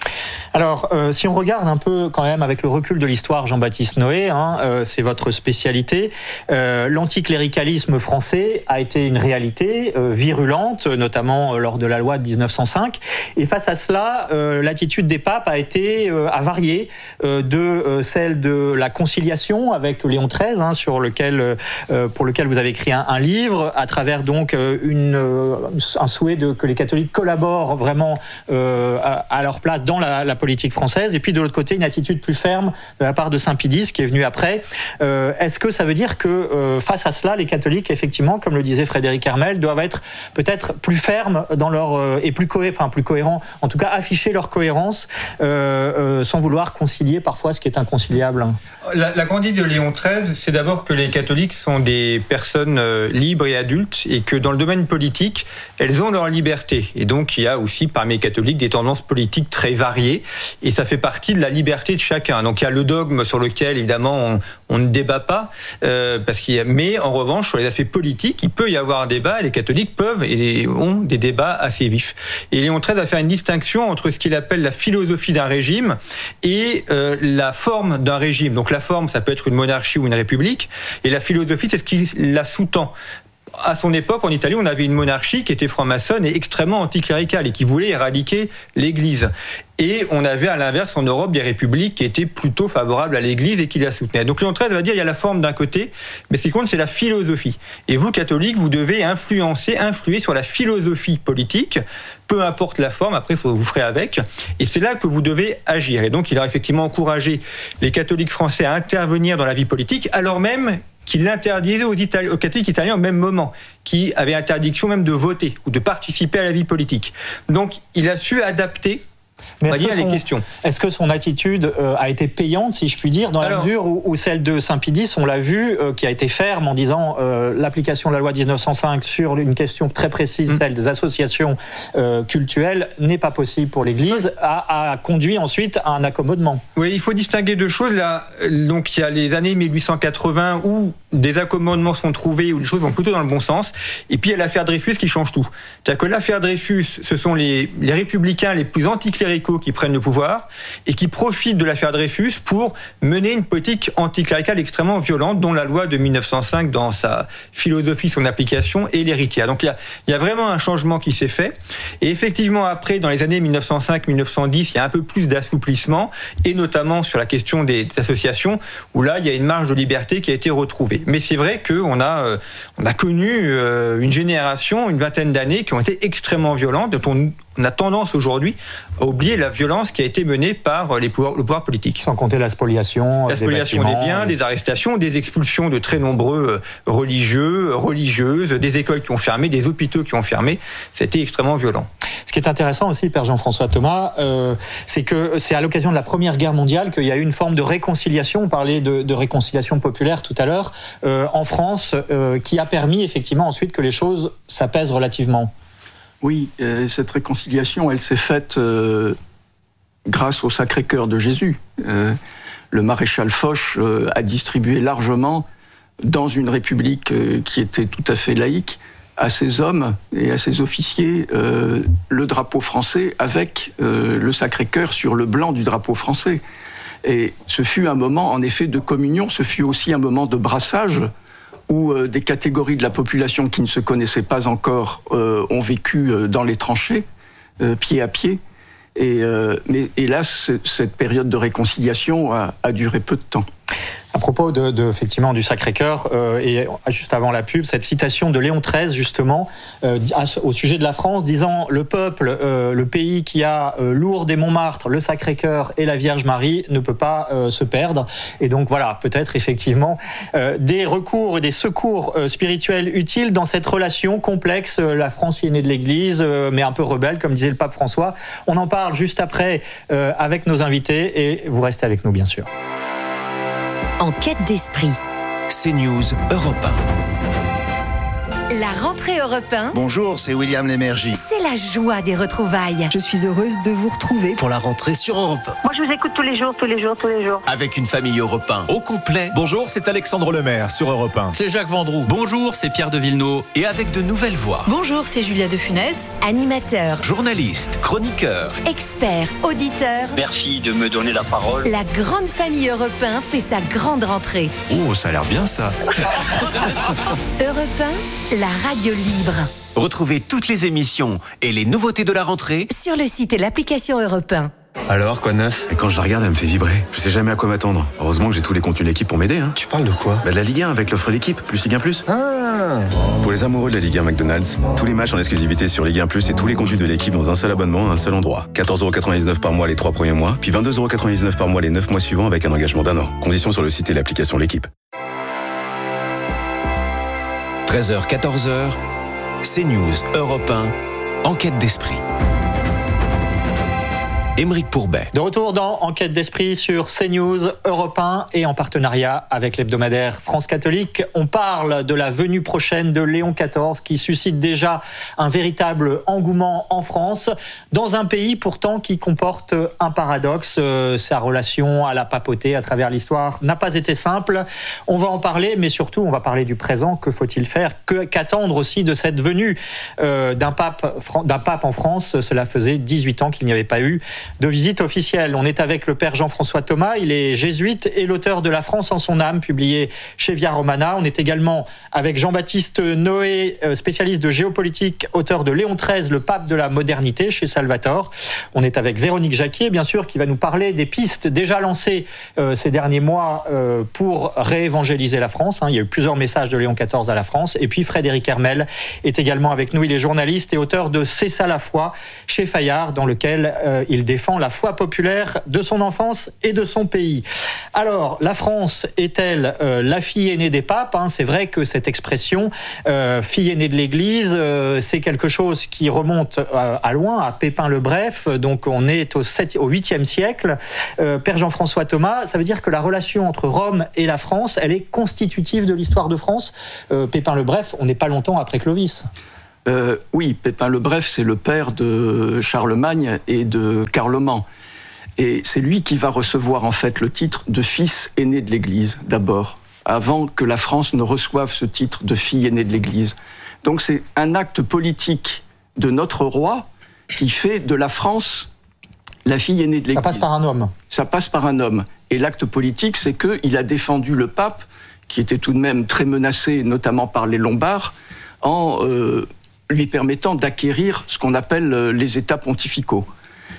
Speaker 3: Alors, euh, si on regarde un peu quand même avec le recul de l'histoire, Jean-Baptiste Noé, hein, euh, c'est votre spécialité, euh, l'anticléricalisme français a été une réalité euh, virulente, notamment euh, lors de la loi de dix-neuf cent cinq, et face à cela, euh, l'attitude des papes a été euh, a varié euh, de euh, celle de la conciliation avec Léon treize, hein, sur lequel, euh, pour lequel vous avez écrit un, un livre, à travers donc euh, une, euh, un souhait de, que les catholiques collaborent vraiment euh, à, à leur place dans la, la politique française, et puis de l'autre côté une attitude plus ferme de la part de Saint Pie X qui est venu après. Euh, est-ce que ça veut dire que euh, face à cela, les catholiques, effectivement, comme le disait Frédéric Hermel, doivent être peut-être plus fermes dans leur euh, et plus cohérents, enfin plus cohérents, en tout cas afficher leur cohérence euh, euh, sans vouloir concilier parfois ce qui est inconciliable?
Speaker 12: La, la grande idée de Léon treize, c'est d'abord que les catholiques sont des personnes euh, libres et adultes, et que dans le domaine politique, elles ont leur liberté. Et donc il y a aussi parmi les catholiques des tendances politiques très variées, et ça fait partie de la liberté de chacun. Donc il y a le dogme sur lequel évidemment on, on ne débat pas, euh, parce qu'il y a, mais en revanche sur les aspects politiques, il peut y avoir un débat, et les catholiques peuvent et ont des débats assez vifs. Et Léon treize va faire une distinction entre ce qu'il appelle la philosophie d'un régime et euh, la forme d'un régime. Donc la forme, ça peut être une monarchie ou une république, et la philosophie, c'est ce qui la sous-tend. à son époque, en Italie, on avait une monarchie qui était franc-maçonne et extrêmement anticléricale et qui voulait éradiquer l'Église. Et on avait à l'inverse en Europe des républiques qui étaient plutôt favorables à l'Église et qui la soutenaient. Donc Léon treize va dire il y a la forme d'un côté, mais ce qui compte c'est la philosophie. Et vous, catholiques, vous devez influencer, influer sur la philosophie politique, peu importe la forme, après vous ferez avec. Et c'est là que vous devez agir. Et donc il a effectivement encouragé les catholiques français à intervenir dans la vie politique, alors même qu'il l'interdisait aux, Itali- aux catholiques italiens au même moment, qui avaient interdiction même de voter ou de participer à la vie politique. Donc il a su adapter
Speaker 3: Mais
Speaker 12: on va
Speaker 3: est-ce,
Speaker 12: dire
Speaker 3: que son,
Speaker 12: les questions.
Speaker 3: est-ce que son attitude euh, a été payante, si je puis dire, dans Alors, la mesure où, où celle de Saint-Pédis, on l'a vu, euh, qui a été ferme en disant euh, l'application de la loi dix-neuf cent cinq sur une question très précise, mmh. celle des associations euh, cultuelles, n'est pas possible pour l'Église, a, a conduit ensuite à un accommodement.
Speaker 12: Oui, il faut distinguer deux choses. Là, donc il y a les années mille huit cent quatre-vingts où des accommodements sont trouvés, où les choses vont plutôt dans le bon sens, et puis il y a l'affaire Dreyfus qui change tout. C'est-à-dire que l'affaire Dreyfus, ce sont les, les républicains les plus anticléricaux qui prennent le pouvoir et qui profitent de l'affaire Dreyfus pour mener une politique anticléricale extrêmement violente dont la loi de mille neuf cent cinq, dans sa philosophie, son application, est l'héritière. Donc il y a, il y a vraiment un changement qui s'est fait. Et effectivement, après, dans les années mille neuf cent cinq mille neuf cent dix, il y a un peu plus d'assouplissement, et notamment sur la question des, des associations, où là, il y a une marge de liberté qui a été retrouvée. Mais c'est vrai qu'on a, euh, on a connu euh, une génération, une vingtaine d'années, qui ont été extrêmement violentes, dont on, on a tendance aujourd'hui à oublier la violence qui a été menée par les pouvoirs, le pouvoir politique.
Speaker 3: Sans compter la spoliation,
Speaker 12: la spoliation des, des biens, des... des arrestations, des expulsions de très nombreux religieux, religieuses, des écoles qui ont fermé, des hôpitaux qui ont fermé. C'était extrêmement violent.
Speaker 3: Ce qui est intéressant aussi, Père Jean-François Thomas, euh, c'est que c'est à l'occasion de la Première Guerre mondiale qu'il y a eu une forme de réconciliation. On parlait de, de réconciliation populaire tout à l'heure, euh, en France, euh, qui a permis effectivement ensuite que les choses s'apaisent relativement.
Speaker 15: Oui, euh, cette réconciliation, elle s'est faite euh, grâce au Sacré-Cœur de Jésus. Euh, le maréchal Foch euh, a distribué largement, dans une république euh, qui était tout à fait laïque, à ses hommes et à ses officiers euh, le drapeau français avec euh, le Sacré-Cœur sur le blanc du drapeau français. Et ce fut un moment, en effet, de communion, ce fut aussi un moment de brassage, où euh, des catégories de la population qui ne se connaissaient pas encore euh, ont vécu euh, dans les tranchées, euh, pied à pied. Et, euh, mais hélas, cette période de réconciliation a, a duré peu de temps.
Speaker 3: À propos de, de, effectivement, du Sacré-Cœur, euh, et juste avant la pub, cette citation de Léon treize, justement, euh, au sujet de la France, disant « Le peuple, euh, le pays qui a euh, Lourdes et Montmartre, le Sacré-Cœur et la Vierge Marie ne peut pas euh, se perdre. » Et donc voilà, peut-être effectivement euh, des recours et des secours euh, spirituels utiles dans cette relation complexe, euh, la France est née de l'Église, euh, mais un peu rebelle, comme disait le pape François. On en parle juste après euh, avec nos invités, et vous restez avec nous, bien sûr.
Speaker 2: En quête d'esprit.
Speaker 17: CNews Europe un.
Speaker 2: La rentrée Europe un.
Speaker 18: Bonjour, c'est William Lémergie.
Speaker 2: C'est la joie des retrouvailles.
Speaker 19: Je suis heureuse de vous retrouver
Speaker 17: pour la rentrée sur Europe un.
Speaker 20: Moi, je vous écoute tous les jours, tous les jours, tous les jours.
Speaker 17: Avec une famille Europe un au complet.
Speaker 21: Bonjour, c'est Alexandre Lemaire sur Europe un.
Speaker 17: C'est Jacques Vendroux. Bonjour, c'est Pierre de Villeneuve. Et avec de nouvelles voix.
Speaker 22: Bonjour, c'est Julia de Funès.
Speaker 2: Animateur,
Speaker 17: journaliste, chroniqueur,
Speaker 2: expert, auditeur.
Speaker 23: Merci de me donner la parole.
Speaker 2: La grande famille Europe un fait sa grande rentrée.
Speaker 21: Oh, ça a l'air bien ça.
Speaker 2: Europe un, la radio libre.
Speaker 17: Retrouvez toutes les émissions et les nouveautés de la rentrée
Speaker 2: sur le site et l'application Europe un.
Speaker 21: Alors, quoi de neuf?
Speaker 24: Et quand je la regarde, elle me fait vibrer. Je sais jamais à quoi m'attendre. Heureusement que j'ai tous les contenus de l'équipe pour m'aider. Hein.
Speaker 21: Tu parles de quoi?
Speaker 24: Bah de la Ligue un avec l'offre l'équipe, plus Ligue un plus.
Speaker 21: Ah.
Speaker 24: Pour les amoureux de la Ligue un McDonald's, tous les matchs en exclusivité sur Ligue un plus et tous les contenus de l'équipe dans un seul abonnement à un seul endroit. quatorze euros quatre-vingt-dix-neuf par mois les trois premiers mois, puis vingt-deux euros quatre-vingt-dix-neuf par mois les neuf mois suivants avec un engagement d'un an. Conditions sur le site et l'application l'équipe.
Speaker 17: treize heures quatorze heures, CNews Europe un, enquête d'esprit. Émeric Pourbet.
Speaker 3: De retour dans Enquête d'esprit sur CNews Europe un et en partenariat avec l'hebdomadaire France Catholique. On parle de la venue prochaine de Léon quatorze qui suscite déjà un véritable engouement en France, dans un pays pourtant qui comporte un paradoxe. Euh, sa relation à la papauté à travers l'histoire n'a pas été simple. On va en parler, mais surtout on va parler du présent. Que faut-il faire? Que, qu'attendre aussi de cette venue euh, d'un pape, d'un pape en France? Cela faisait dix-huit ans qu'il n'y avait pas eu de visite officielle. On est avec le père Jean-François Thomas, il est jésuite et l'auteur de La France en son âme, publié chez Via Romana. On est également avec Jean-Baptiste Noé, spécialiste de géopolitique, auteur de Léon treize, le pape de la modernité, chez Salvatore. On est avec Véronique Jacquier, bien sûr, qui va nous parler des pistes déjà lancées euh, ces derniers mois euh, pour réévangéliser la France. Hein. Il y a eu plusieurs messages de Léon quatorze à la France. Et puis Frédéric Hermel est également avec nous. Il est journaliste et auteur de C'est ça la foi, chez Fayard, dans lequel euh, il défend la foi populaire de son enfance et de son pays. Alors, la France est-elle euh, la fille aînée des papes, hein? C'est vrai que cette expression, euh, fille aînée de l'Église, euh, c'est quelque chose qui remonte euh, à loin, à Pépin le Bref. Donc, on est au, sept, au huitième siècle. Euh, Père Jean-François Thomas, ça veut dire que la relation entre Rome et la France, elle est constitutive de l'histoire de France. Euh, Pépin le Bref, on n'est pas longtemps après Clovis.
Speaker 15: Euh, oui, Pépin le Bref, c'est le père de Charlemagne et de Carloman. Et c'est lui qui va recevoir en fait le titre de fils aîné de l'Église, d'abord, avant que la France ne reçoive ce titre de fille aînée de l'Église. Donc c'est un acte politique de notre roi qui fait de la France la fille aînée de l'Église.
Speaker 3: Ça passe par un homme.
Speaker 15: Ça passe par un homme. Et l'acte politique, c'est qu'il a défendu le pape, qui était tout de même très menacé, notamment par les Lombards, en euh, lui permettant d'acquérir ce qu'on appelle euh, les États pontificaux.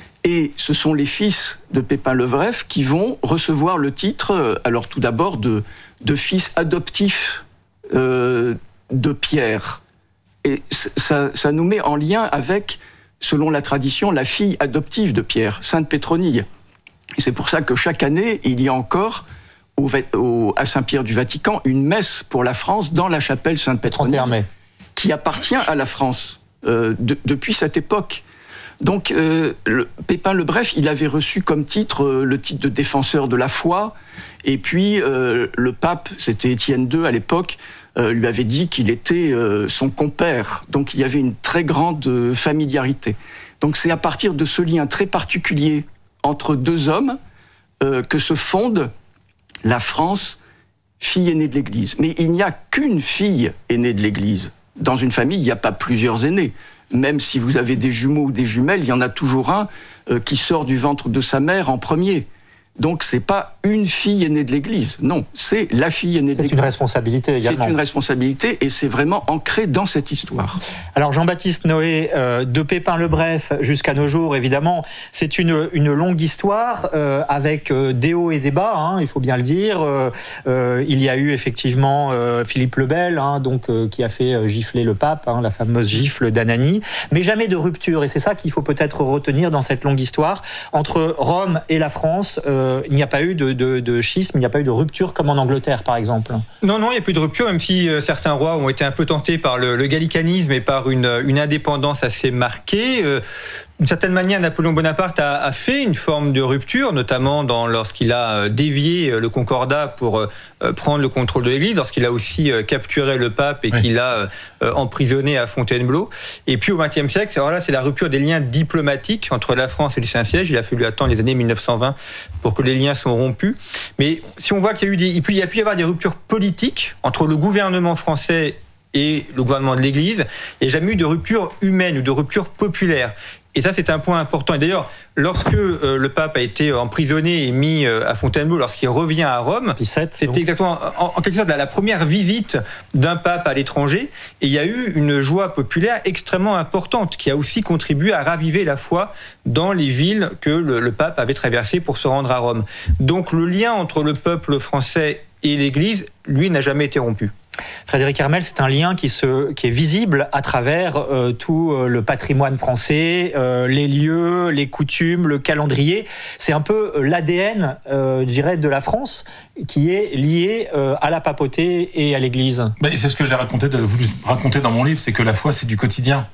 Speaker 15: Et ce sont les fils de Pépin le Bref qui vont recevoir le titre, alors tout d'abord, de, de fils adoptif euh, de Pierre. Et ça, ça nous met en lien avec, selon la tradition, la fille adoptive de Pierre, Sainte Pétronille. Et c'est pour ça que chaque année, il y a encore au, au, à Saint-Pierre du Vatican une messe pour la France dans la chapelle Sainte Pétronille, qui appartient à la France euh, de, depuis cette époque. Donc, euh, le, Pépin le Bref, il avait reçu comme titre euh, le titre de défenseur de la foi. Et puis, euh, le pape, c'était Étienne deux à l'époque, euh, lui avait dit qu'il était euh, son compère. Donc, il y avait une très grande euh, familiarité. Donc, c'est à partir de ce lien très particulier entre deux hommes euh, que se fonde la France, fille aînée de l'Église. Mais il n'y a qu'une fille aînée de l'Église. Dans une famille, il n'y a pas plusieurs aînés. Même si vous avez des jumeaux ou des jumelles, il y en a toujours un euh, qui sort du ventre de sa mère en premier. Donc, c'est pas une fille aînée de l'Église. Non, c'est la fille aînée de l'Église.
Speaker 3: C'est une responsabilité également.
Speaker 15: C'est une responsabilité et c'est vraiment ancré dans cette histoire.
Speaker 3: Alors, Jean-Baptiste Noé, euh, de Pépin le Bref jusqu'à nos jours, évidemment, c'est une, une longue histoire euh, avec euh, des hauts et des bas, hein, il faut bien le dire. Euh, euh, il y a eu effectivement euh, Philippe le Bel, hein, donc, euh, qui a fait euh, gifler le pape, hein, la fameuse gifle d'Ananie, mais jamais de rupture. Et c'est ça qu'il faut peut-être retenir dans cette longue histoire. Entre Rome et la France, euh, il n'y a pas eu de, de, de schisme, il n'y a pas eu de rupture comme en Angleterre, par exemple.
Speaker 12: Non, non, il n'y a plus de rupture, même si euh, certains rois ont été un peu tentés par le, le gallicanisme et par une, une indépendance assez marquée. Euh, D'une certaine manière, Napoléon Bonaparte a, a fait une forme de rupture, notamment dans, lorsqu'il a dévié le Concordat pour euh, prendre le contrôle de l'Église, lorsqu'il a aussi euh, capturé le pape et oui. qu'il a euh, emprisonné à Fontainebleau. Et puis au vingtième siècle, alors là, c'est la rupture des liens diplomatiques entre la France et le Saint-Siège. Il a fallu attendre les années mille neuf cent vingt pour que les liens soient rompus. Mais si on voit qu'il y a eu des, il y a pu y avoir des ruptures politiques entre le gouvernement français et le gouvernement de l'Église, il n'y a jamais eu de rupture humaine ou de rupture populaire. Et ça, c'est un point important. Et d'ailleurs, lorsque euh, le pape a été emprisonné et mis euh, à Fontainebleau, lorsqu'il revient à Rome, c'était donc exactement, en, en quelque sorte, la, la première visite d'un pape à l'étranger. Et il y a eu une joie populaire extrêmement importante qui a aussi contribué à raviver la foi dans les villes que le, le pape avait traversées pour se rendre à Rome. Donc le lien entre le peuple français et l'Église, lui, n'a jamais été rompu.
Speaker 3: Frédéric Hermel, c'est un lien qui, se, qui est visible à travers euh, tout euh, le patrimoine français, euh, les lieux, les coutumes, le calendrier. C'est un peu l'A D N, euh, je dirais, de la France qui est lié euh, à la papauté et à l'Église.
Speaker 11: Mais c'est ce que j'ai raconté, de, voulu raconter dans mon livre, c'est que la foi, c'est du quotidien.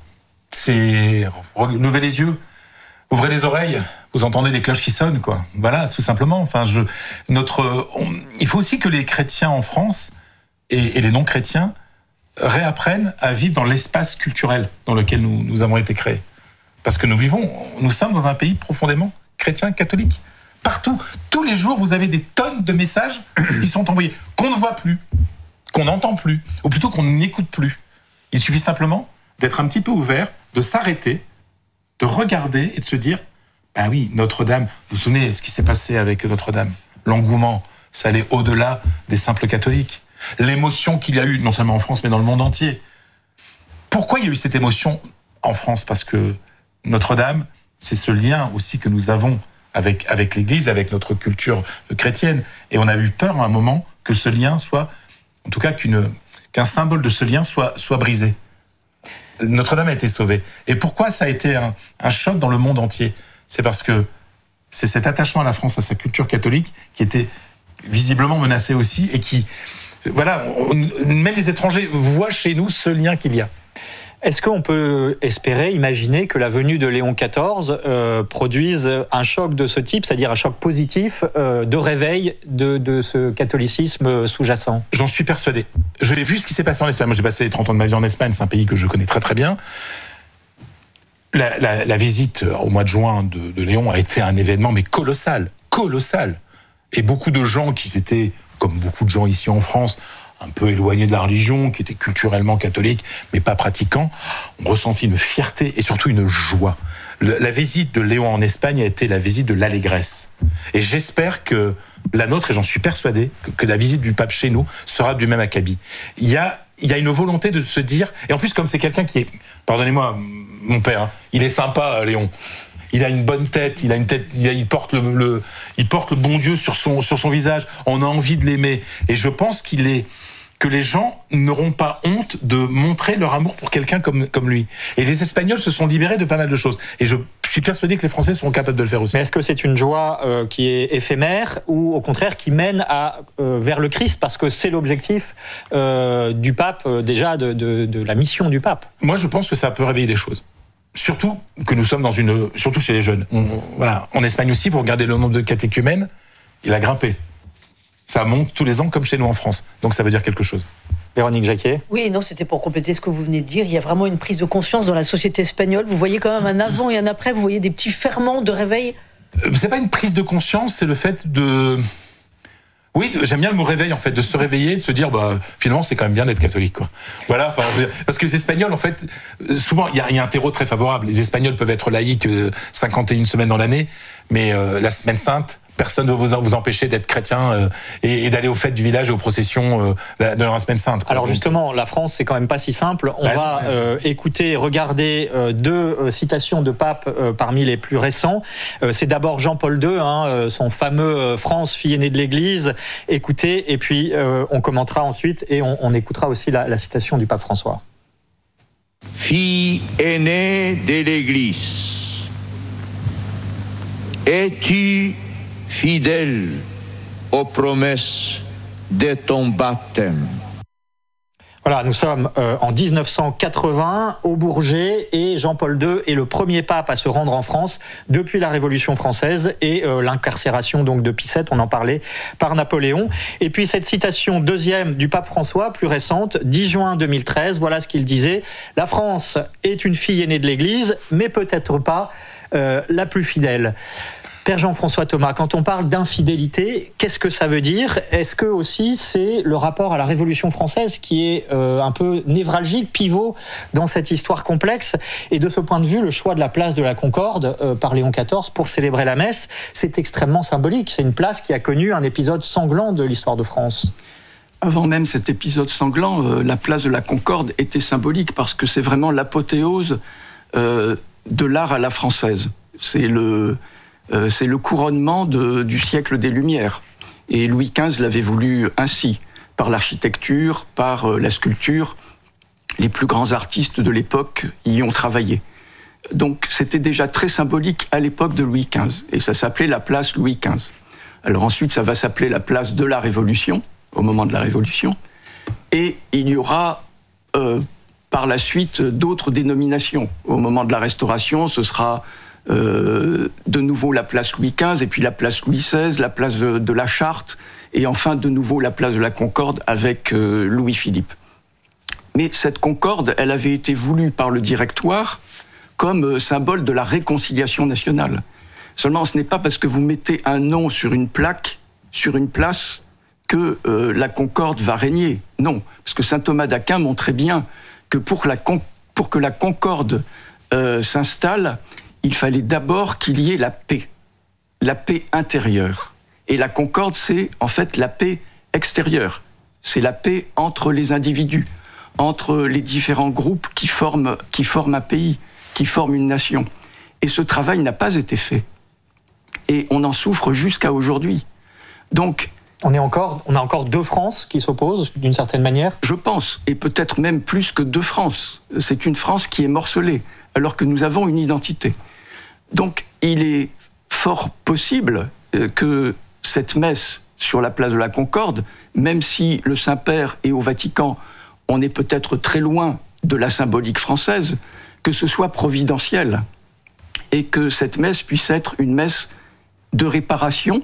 Speaker 11: C'est levez les yeux, ouvrez les oreilles, vous entendez les cloches qui sonnent, quoi. Voilà, tout simplement. Enfin, je, notre, on, il faut aussi que les chrétiens en France et, et les non-chrétiens réapprennent à vivre dans l'espace culturel dans lequel nous, nous avons été créés. Parce que nous vivons, nous sommes dans un pays profondément chrétien, catholique. Partout, tous les jours, vous avez des tonnes de messages qui sont envoyés, qu'on ne voit plus, qu'on n'entend plus, ou plutôt qu'on n'écoute plus. Il suffit simplement d'être un petit peu ouvert, de s'arrêter, de regarder et de se dire, Ah oui, Notre-Dame, vous vous souvenez ce qui s'est passé avec Notre-Dame? L'engouement, ça allait au-delà des simples catholiques. L'émotion qu'il y a eu, non seulement en France, mais dans le monde entier. Pourquoi il y a eu cette émotion en France? Parce que Notre-Dame, c'est ce lien aussi que nous avons avec, avec l'Église, avec notre culture chrétienne. Et on a eu peur à un moment que ce lien soit, en tout cas qu'une, qu'un symbole de ce lien soit, soit brisé. Notre-Dame a été sauvée. Et pourquoi ça a été un, un choc dans le monde entier? C'est parce que c'est cet attachement à la France, à sa culture catholique, qui était visiblement menacé aussi, et qui, voilà, on, même les étrangers voient chez nous ce lien qu'il y a.
Speaker 3: Est-ce qu'on peut espérer, imaginer que la venue de Léon quatorze euh, produise un choc de ce type, c'est-à-dire un choc positif euh, de réveil de, de ce catholicisme sous-jacent?
Speaker 11: J'en suis persuadé. J'ai vu ce qui s'est passé en Espagne. Moi, j'ai passé trente ans de ma vie en Espagne, c'est un pays que je connais très très bien. La, la, la visite au mois de juin de, de Léon a été un événement, mais colossal, colossal. Et beaucoup de gens qui s'étaient, comme beaucoup de gens ici en France, un peu éloignés de la religion, qui étaient culturellement catholiques, mais pas pratiquants, ont ressenti une fierté et surtout une joie. Le, la visite de Léon en Espagne a été la visite de l'allégresse. Et j'espère que la nôtre, et j'en suis persuadé, que, que la visite du pape chez nous sera du même acabit. Il y a, il y a une volonté de se dire, et en plus comme c'est quelqu'un qui est, pardonnez-moi mon père, hein, il est sympa Léon, il a une bonne tête, il a une tête, il, a, il porte le, le, il porte le bon Dieu sur son, sur son visage, on a envie de l'aimer, et je pense qu'il est, que les gens n'auront pas honte de montrer leur amour pour quelqu'un comme, comme lui. Et les Espagnols se sont libérés de pas mal de choses. Et je suis persuadé que les Français seront capables de le faire aussi.
Speaker 3: Mais est-ce que c'est une joie euh, qui est éphémère ou au contraire qui mène à, euh, vers le Christ? Parce que c'est l'objectif euh, du pape, euh, déjà de, de, de la mission du pape.
Speaker 11: Moi, je pense que ça peut réveiller des choses. Surtout que nous sommes dans une... Surtout chez les jeunes. On, voilà. En Espagne aussi, vous regardez le nombre de catéchumènes, il a grimpé. Ça monte tous les ans comme chez nous en France. Donc ça veut dire quelque chose.
Speaker 3: Véronique Jacquier.
Speaker 16: Oui, non, c'était pour compléter ce que vous venez de dire. Il y a vraiment une prise de conscience dans la société espagnole. Vous voyez quand même un avant et un après. Vous voyez des petits ferments de réveil.
Speaker 11: Euh, c'est pas une prise de conscience, c'est le fait de... Oui, j'aime bien le mot réveil, en fait, de se réveiller, de se dire, bah, finalement, c'est quand même bien d'être catholique, quoi. Voilà, enfin, parce que les Espagnols, en fait, souvent, il y, y a un terreau très favorable. Les Espagnols peuvent être laïcs euh, cinquante et une semaines dans l'année, mais euh, la semaine sainte, personne ne va vous, vous empêcher d'être chrétien euh, et, et d'aller aux fêtes du village et aux processions euh, la, de la semaine sainte. Quoi.
Speaker 3: Alors justement, la France, c'est quand même pas si simple. On bah, va euh, écouter, regarder euh, deux euh, citations de pape euh, parmi les plus récents. Euh, c'est d'abord Jean-Paul deux, hein, euh, son fameux euh, France, fille aînée de l'Église. Écoutez, et puis euh, on commentera ensuite et on, on écoutera aussi la, la citation du pape François.
Speaker 1: Fille aînée de l'Église, es-tu fidèle aux promesses de ton baptême?
Speaker 3: Voilà, nous sommes euh, en dix-neuf cent quatre-vingts au Bourget et Jean-Paul deux est le premier pape à se rendre en France depuis la Révolution française et euh, l'incarcération donc de Pie sept, on en parlait, par Napoléon. Et puis cette citation deuxième du pape François, plus récente, dix juin deux mille treize, voilà ce qu'il disait. La France est une fille aînée de l'Église, mais peut-être pas euh, la plus fidèle. Père Jean-François Thomas, quand on parle d'infidélité, qu'est-ce que ça veut dire? Est-ce que aussi c'est le rapport à la Révolution française qui est euh, un peu névralgique, pivot dans cette histoire complexe? Et de ce point de vue, le choix de la place de la Concorde euh, par Léon quatorze pour célébrer la messe, c'est extrêmement symbolique. C'est une place qui a connu un épisode sanglant de l'histoire de France.
Speaker 15: Avant même cet épisode sanglant, euh, la place de la Concorde était symbolique parce que c'est vraiment l'apothéose euh, de l'art à la française. C'est le... Euh, c'est le couronnement de, du siècle des Lumières. Et Louis quinze l'avait voulu ainsi, par l'architecture, par euh, la sculpture. Les plus grands artistes de l'époque y ont travaillé. Donc c'était déjà très symbolique à l'époque de Louis quinze. Et ça s'appelait la place Louis quinze. Alors ensuite, ça va s'appeler la place de la Révolution, au moment de la Révolution. Et il y aura euh, par la suite d'autres dénominations. Au moment de la Restauration, ce sera... Euh, de nouveau la place Louis quinze, et puis la place Louis seize, la place de, de la Charte, et enfin de nouveau la place de la Concorde avec euh, Louis-Philippe. Mais cette Concorde, elle avait été voulue par le Directoire comme euh, symbole de la réconciliation nationale. Seulement, ce n'est pas parce que vous mettez un nom sur une plaque, sur une place, que euh, la Concorde va régner. Non, parce que saint Thomas d'Aquin montrait bien que pour, la con- pour que la Concorde euh, s'installe, il fallait d'abord qu'il y ait la paix, la paix intérieure. Et la concorde, c'est en fait la paix extérieure. C'est la paix entre les individus, entre les différents groupes qui forment, qui forment un pays, qui forment une nation. Et ce travail n'a pas été fait. Et on en souffre jusqu'à aujourd'hui. Donc,
Speaker 3: on, est encore, on a encore deux France qui s'opposent, d'une certaine manière ?
Speaker 15: Je pense, et peut-être même plus que deux France. C'est une France qui est morcelée, alors que nous avons une identité. Donc, il est fort possible que cette messe sur la place de la Concorde, même si le Saint-Père est au Vatican, on est peut-être très loin de la symbolique française, que ce soit providentiel, et que cette messe puisse être une messe de réparation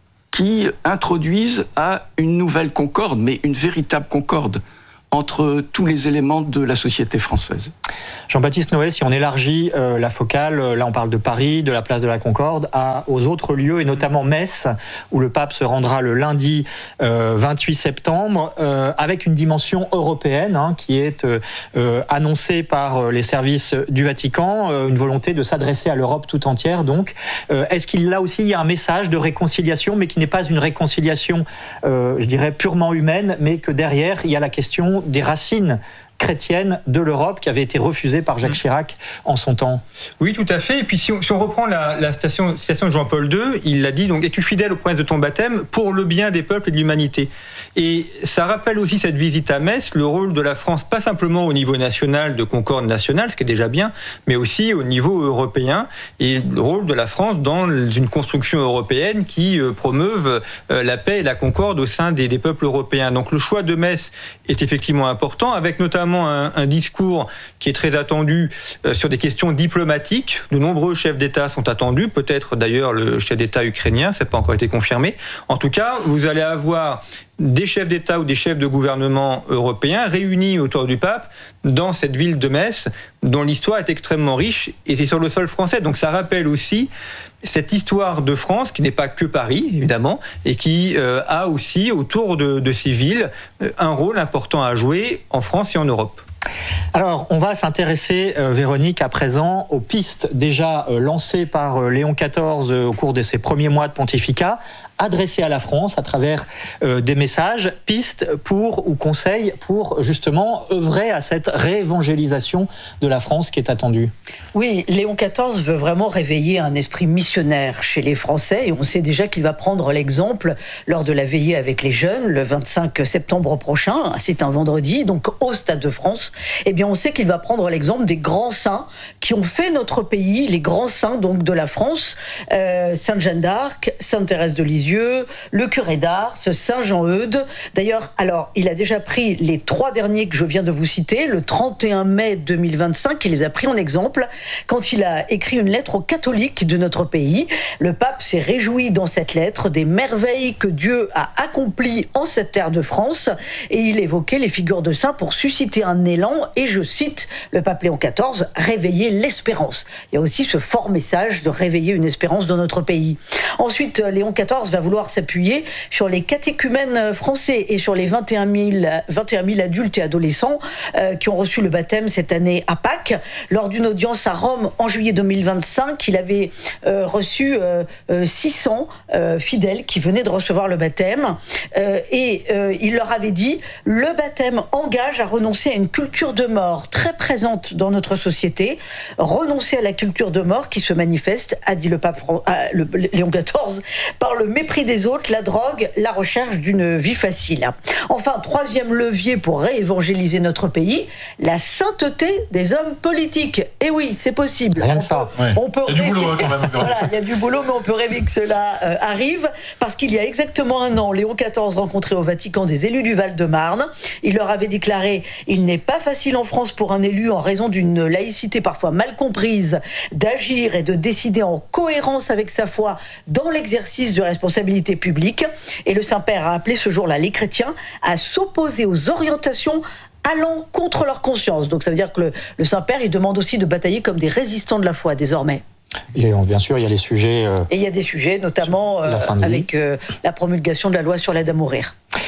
Speaker 15: qui introduise à une nouvelle concorde, mais une véritable concorde entre tous les éléments de la société française.
Speaker 3: Jean-Baptiste Noé, si on élargit euh, la focale, là on parle de Paris, de la place de la Concorde, à, aux autres lieux, et notamment Metz, où le pape se rendra le lundi euh, vingt-huit septembre, euh, avec une dimension européenne hein, qui est euh, euh, annoncée par les services du Vatican, euh, une volonté de s'adresser à l'Europe tout entière. Donc, euh, est-ce qu'il là aussi il y a un message de réconciliation, mais qui n'est pas une réconciliation, euh, je dirais, purement humaine, mais que derrière, il y a la question des racines chrétienne de l'Europe qui avait été refusée par Jacques Chirac en son temps.
Speaker 12: Oui, tout à fait. Et puis si on, si on reprend la, la citation, citation de Jean-Paul deux, il l'a dit, donc, es-tu fidèle aux promesses de ton baptême pour le bien des peuples et de l'humanité. Et ça rappelle aussi cette visite à Metz, le rôle de la France, pas simplement au niveau national, de concorde nationale, ce qui est déjà bien, mais aussi au niveau européen, et le rôle de la France dans une construction européenne qui euh, promeuve euh, la paix et la concorde au sein des, des peuples européens. Donc le choix de Metz est effectivement important, avec notamment Un, un discours qui est très attendu euh, sur des questions diplomatiques. De nombreux chefs d'État sont attendus, peut-être d'ailleurs le chef d'État ukrainien, ça n'a pas encore été confirmé. En tout cas, vous allez avoir des chefs d'État ou des chefs de gouvernement européens réunis autour du pape dans cette ville de Metz, dont l'histoire est extrêmement riche, et c'est sur le sol français. Donc ça rappelle aussi cette histoire de France, qui n'est pas que Paris, évidemment, et qui euh, a aussi, autour de, de ces villes, un rôle important à jouer en France et en Europe.
Speaker 3: Alors, on va s'intéresser, euh, Véronique, à présent, aux pistes déjà euh, lancées par euh, Léon quatorze euh, au cours de ses premiers mois de pontificat, adressées à la France à travers euh, des messages, pistes pour, ou conseils pour, justement, œuvrer à cette réévangélisation de la France qui est attendue.
Speaker 16: Oui, Léon quatorze veut vraiment réveiller un esprit missionnaire chez les Français, et on sait déjà qu'il va prendre l'exemple lors de la veillée avec les jeunes, le vingt-cinq septembre prochain, c'est un vendredi, donc au Stade de France. Eh bien, on sait qu'il va prendre l'exemple des grands saints qui ont fait notre pays, les grands saints donc de la France, euh, Sainte Jeanne d'Arc, Sainte Thérèse de Lisieux, le curé d'Ars, Saint Jean-Eudes. D'ailleurs, alors, il a déjà pris les trois derniers que je viens de vous citer, le trente et un mai deux mille vingt-cinq, il les a pris en exemple quand il a écrit une lettre aux catholiques de notre pays. Le pape s'est réjoui dans cette lettre des merveilles que Dieu a accomplies en cette terre de France, et il évoquait les figures de saints pour susciter un élan, et je cite le pape Léon quatorze, réveiller l'espérance. Il y a aussi ce fort message de réveiller une espérance dans notre pays. Ensuite, Léon quatorze va vouloir s'appuyer sur les catéchumènes français et sur les vingt et un mille adultes et adolescents euh, qui ont reçu le baptême cette année à Pâques. Lors d'une audience à Rome en juillet deux mille vingt-cinq, il avait euh, reçu euh, euh, six cents euh, fidèles qui venaient de recevoir le baptême, euh, et euh, il leur avait dit « Le baptême engage à renoncer à une culture de mort très présente dans notre société, renoncer à la culture de mort qui se manifeste, a dit le pape Fran- ah, le, Léon quatorze, par le mépris des autres, la drogue, la recherche d'une vie facile. » Enfin, troisième levier pour réévangéliser notre pays, la sainteté des hommes politiques. Et oui, c'est possible.
Speaker 3: Rien que ça.
Speaker 11: Ouais.
Speaker 16: On peut
Speaker 11: il y a
Speaker 16: rêver...
Speaker 11: du boulot hein, quand même.
Speaker 16: Voilà, il y a du boulot, mais on peut rêver que cela euh, arrive, parce qu'il y a exactement un an, Léon quatorze rencontrait au Vatican des élus du Val-de-Marne. Il leur avait déclaré « Il n'est pas facile en France pour un élu, en raison d'une laïcité parfois mal comprise, d'agir et de décider en cohérence avec sa foi dans l'exercice de responsabilités publiques. » Et le Saint-Père a appelé ce jour-là les chrétiens à s'opposer aux orientations allant contre leur conscience. Donc ça veut dire que le, le Saint-Père, il demande aussi de batailler comme des résistants de la foi désormais.
Speaker 3: Et bien sûr, il y a les sujets... Euh,
Speaker 16: et il y a des sujets, notamment euh, avec euh, la promulgation de la loi sur l'aide à mourir.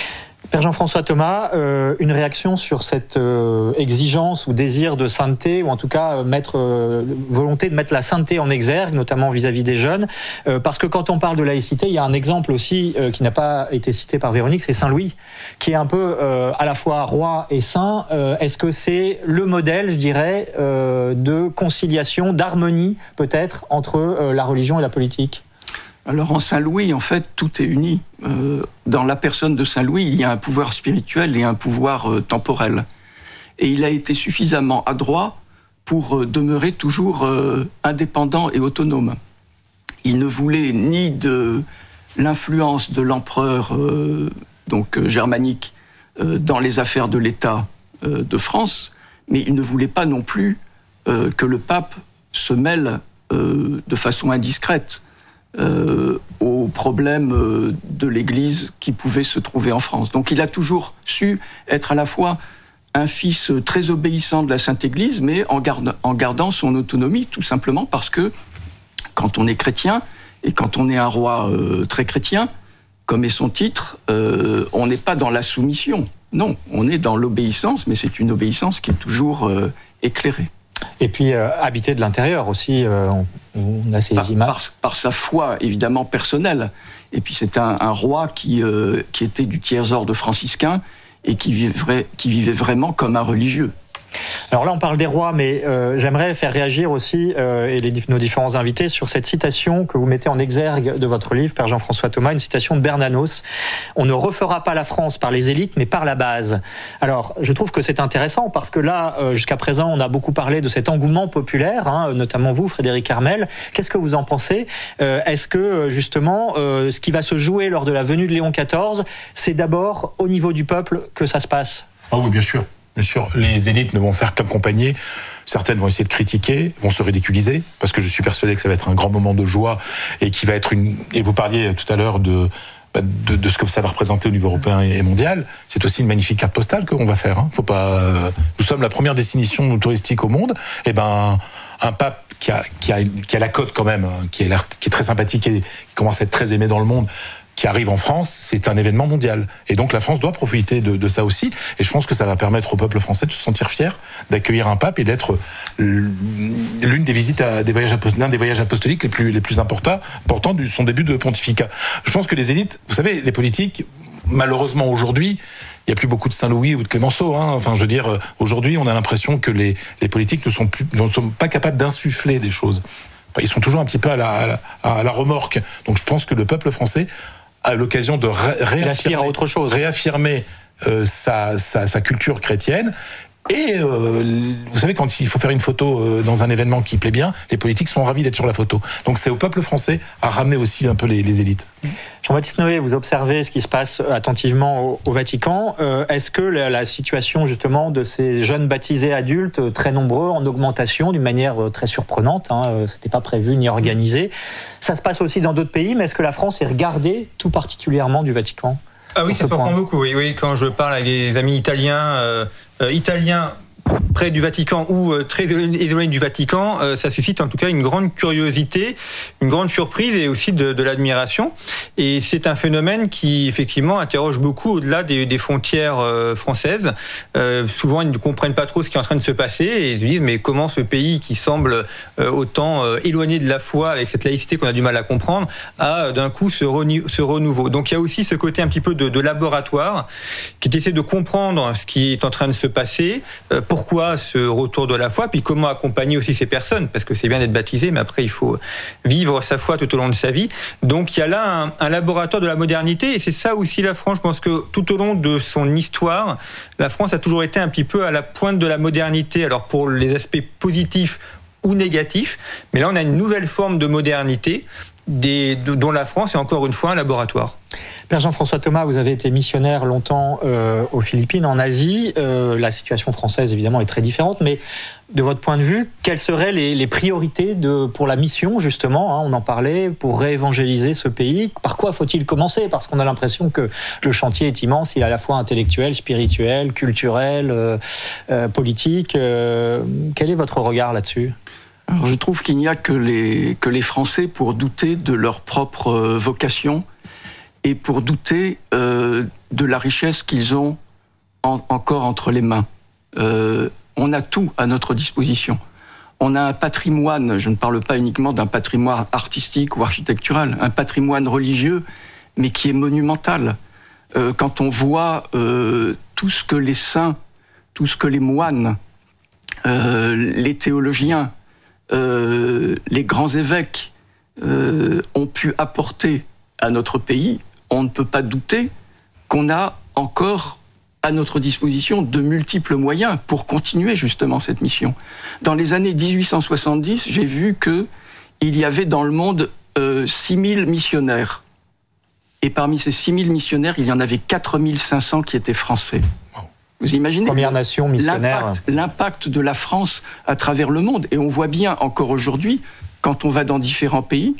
Speaker 3: Père Jean-François Thomas, euh, une réaction sur cette euh, exigence ou désir de sainteté, ou en tout cas euh, mettre, euh, volonté de mettre la sainteté en exergue, notamment vis-à-vis des jeunes, euh, parce que quand on parle de laïcité, il y a un exemple aussi euh, qui n'a pas été cité par Véronique, c'est Saint Louis, qui est un peu euh, à la fois roi et saint. Euh, est-ce que c'est le modèle, je dirais, euh, de conciliation, d'harmonie peut-être entre euh, la religion et la politique ?
Speaker 15: Alors en Saint-Louis, en fait, tout est uni. Euh, dans la personne de Saint-Louis, il y a un pouvoir spirituel et un pouvoir euh, temporel. Et il a été suffisamment adroit pour euh, demeurer toujours euh, indépendant et autonome. Il ne voulait ni de l'influence de l'empereur euh, donc euh, germanique euh, dans les affaires de l'État euh, de France, mais il ne voulait pas non plus euh, que le pape se mêle euh, de façon indiscrète Euh, aux problèmes euh, de l'Église qui pouvaient se trouver en France. Donc il a toujours su être à la fois un fils très obéissant de la Sainte Église, mais en, garde, en gardant son autonomie, tout simplement parce que quand on est chrétien, et quand on est un roi euh, très chrétien, comme est son titre, euh, on n'est pas dans la soumission. Non, on est dans l'obéissance, mais c'est une obéissance qui est toujours euh, éclairée.
Speaker 3: Et puis, euh, habiter de l'intérieur aussi, euh, on, on a ces
Speaker 15: par,
Speaker 3: images.
Speaker 15: Par, par sa foi, évidemment, personnelle. Et puis, c'est un, un roi qui, euh, qui était du tiers-ordre franciscain et qui vivait, qui vivait vraiment comme un religieux.
Speaker 3: Alors là, on parle des rois, mais euh, j'aimerais faire réagir aussi, euh, et les, nos différents invités, sur cette citation que vous mettez en exergue de votre livre, Père Jean-François Thomas, une citation de Bernanos. « On ne refera pas la France par les élites, mais par la base. » Alors, je trouve que c'est intéressant, parce que là, euh, jusqu'à présent, on a beaucoup parlé de cet engouement populaire, hein, notamment vous, Frédéric Armel. Qu'est-ce que vous en pensez ? euh, Est-ce que, justement, euh, ce qui va se jouer lors de la venue de Léon quatorze, c'est d'abord au niveau du peuple que ça se passe ?
Speaker 11: Ah oui, bien sûr. Bien sûr, les élites ne vont faire qu'accompagner. Certaines vont essayer de critiquer, vont se ridiculiser, parce que je suis persuadé que ça va être un grand moment de joie et qui va être une. Et vous parliez tout à l'heure de, de, de ce que ça va représenter au niveau européen et mondial. C'est aussi une magnifique carte postale qu'on va faire. Hein. Faut pas. Nous sommes la première destination touristique au monde. Et ben, un pape qui a, qui a, qui a la cote quand même, qui est, qui est très sympathique et qui commence à être très aimé dans le monde, qui arrive en France, c'est un événement mondial. Et donc la France doit profiter de, de ça aussi. Et je pense que ça va permettre au peuple français de se sentir fier d'accueillir un pape et d'être l'une des visites à des voyages l'un des voyages apostoliques les plus les plus importants, importants de son début de pontificat. Je pense que les élites, vous savez, les politiques, malheureusement aujourd'hui, il n'y a plus beaucoup de Saint-Louis ou de Clémenceau. Hein. Enfin, je veux dire, aujourd'hui, on a l'impression que les, les politiques ne sont, plus, ne sont pas capables d'insuffler des choses. Ils sont toujours un petit peu à la, à la, à la remorque. Donc je pense que le peuple français à l'occasion de ré- réaffirmer,
Speaker 3: à autre chose.
Speaker 11: réaffirmer euh, sa, sa, sa culture chrétienne. Et euh, vous savez, quand il faut faire une photo euh, dans un événement qui plaît bien, les politiques sont ravis d'être sur la photo. Donc c'est au peuple français à ramener aussi un peu les, les élites.
Speaker 3: Jean-Baptiste Noé, vous observez ce qui se passe attentivement au, au Vatican. Euh, est-ce que la, la situation justement de ces jeunes baptisés adultes, très nombreux, en augmentation d'une manière très surprenante, hein, c'était pas prévu ni organisé, ça se passe aussi dans d'autres pays, mais est-ce que la France est regardée tout particulièrement du Vatican ?
Speaker 12: Ah oui, ça surprend beaucoup. Oui, oui, quand je parle avec des amis italiens, euh, euh, italiens près du Vatican ou euh, très éloignés du Vatican, euh, ça suscite en tout cas une grande curiosité, une grande surprise et aussi de, de l'admiration. Et c'est un phénomène qui effectivement interroge beaucoup au-delà des, des frontières euh, françaises. Euh, souvent, ils ne comprennent pas trop ce qui est en train de se passer et ils se disent mais comment ce pays qui semble euh, autant euh, éloigné de la foi avec cette laïcité qu'on a du mal à comprendre a d'un coup ce, renou- ce renouveau. Donc il y a aussi ce côté un petit peu de, de laboratoire qui essaie de comprendre ce qui est en train de se passer, euh, pourquoi ce retour de la foi, puis comment accompagner aussi ces personnes, parce que c'est bien d'être baptisé, mais après il faut vivre sa foi tout au long de sa vie. Donc il y a là un, un laboratoire de la modernité, et c'est ça aussi la France. Je pense que tout au long de son histoire, la France a toujours été un petit peu à la pointe de la modernité, alors pour les aspects positifs ou négatifs, mais là on a une nouvelle forme de modernité des, dont la France est encore une fois un laboratoire.
Speaker 3: Père Jean-François Thomas, vous avez été missionnaire longtemps euh, aux Philippines, en Asie. Euh, la situation française, évidemment, est très différente. Mais de votre point de vue, quelles seraient les, les priorités de, pour la mission, justement, hein, on en parlait, pour réévangéliser ce pays ? Par quoi faut-il commencer ? Parce qu'on a l'impression que le chantier est immense. Il est à la fois intellectuel, spirituel, culturel, euh, euh, politique. Euh, quel est votre regard là-dessus ?
Speaker 15: Alors, je trouve qu'il n'y a que les, que les Français pour douter de leur propre vocation et pour douter euh, de la richesse qu'ils ont en, encore entre les mains. Euh, on a tout à notre disposition. On a un patrimoine, je ne parle pas uniquement d'un patrimoine artistique ou architectural, un patrimoine religieux, mais qui est monumental. Euh, quand on voit euh, tout ce que les saints, tout ce que les moines, euh, les théologiens, euh, les grands évêques euh, ont pu apporter à notre pays, on ne peut pas douter qu'on a encore à notre disposition de multiples moyens pour continuer justement cette mission. Dans les années dix-huit cent soixante-dix, j'ai vu qu'il y avait dans le monde euh, six mille missionnaires. Et parmi ces six mille missionnaires, il y en avait quatre mille cinq cents qui étaient français. Vous imaginez
Speaker 3: Première nation missionnaire.
Speaker 15: L'impact, l'impact de la France à travers le monde. Et on voit bien encore aujourd'hui, quand on va dans différents pays,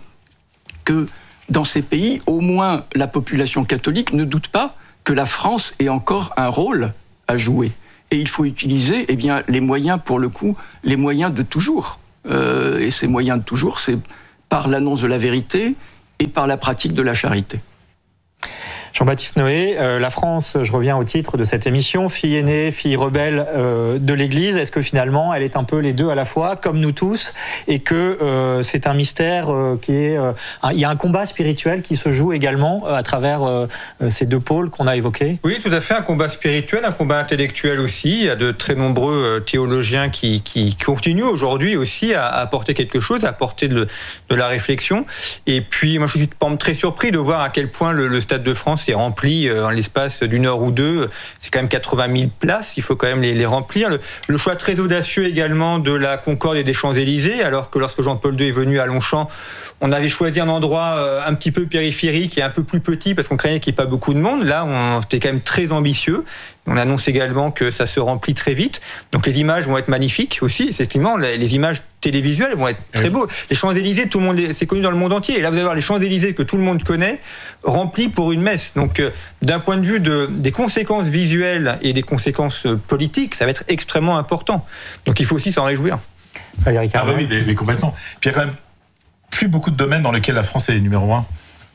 Speaker 15: que dans ces pays, au moins la population catholique ne doute pas que la France ait encore un rôle à jouer. Et il faut utiliser eh bien, les moyens, pour le coup, les moyens de toujours. Euh, et ces moyens de toujours, c'est par l'annonce de la vérité et par la pratique de la charité.
Speaker 3: Jean-Baptiste Noé, euh, la France, je reviens au titre de cette émission, fille aînée, fille rebelle euh, de l'Église, est-ce que finalement elle est un peu les deux à la fois, comme nous tous, et que euh, c'est un mystère euh, qui est... Euh, un, il y a un combat spirituel qui se joue également euh, à travers euh, ces deux pôles qu'on a évoqués?
Speaker 12: Oui, tout à fait, un combat spirituel, un combat intellectuel aussi. Il y a de très nombreux théologiens qui, qui continuent aujourd'hui aussi à, à apporter quelque chose, à apporter de, de la réflexion. Et puis, moi je suis très surpris de voir à quel point le, le Stade de France est rempli en l'espace d'une heure ou deux. C'est quand même quatre-vingt mille places, il faut quand même les, les remplir. Le, le choix très audacieux également de la Concorde et des Champs-Élysées, alors que lorsque Jean-Paul deux est venu à Longchamp, on avait choisi un endroit un petit peu périphérique et un peu plus petit parce qu'on craignait qu'il n'y ait pas beaucoup de monde. Là, on était quand même très ambitieux. On annonce également que ça se remplit très vite. Donc les images vont être magnifiques aussi. Effectivement, les images télévisuelles vont être très beaux. Les Champs-Élysées, tout le monde, c'est connu dans le monde entier. Et là, vous allez voir les Champs-Élysées que tout le monde connaît, remplis pour une messe. Donc, d'un point de vue de, des conséquences visuelles et des conséquences politiques, ça va être extrêmement important. Donc il faut aussi s'en réjouir.
Speaker 11: Ah bah oui, mais, mais complètement. Puis il y a quand même plus beaucoup de domaines dans lesquels la France est numéro un.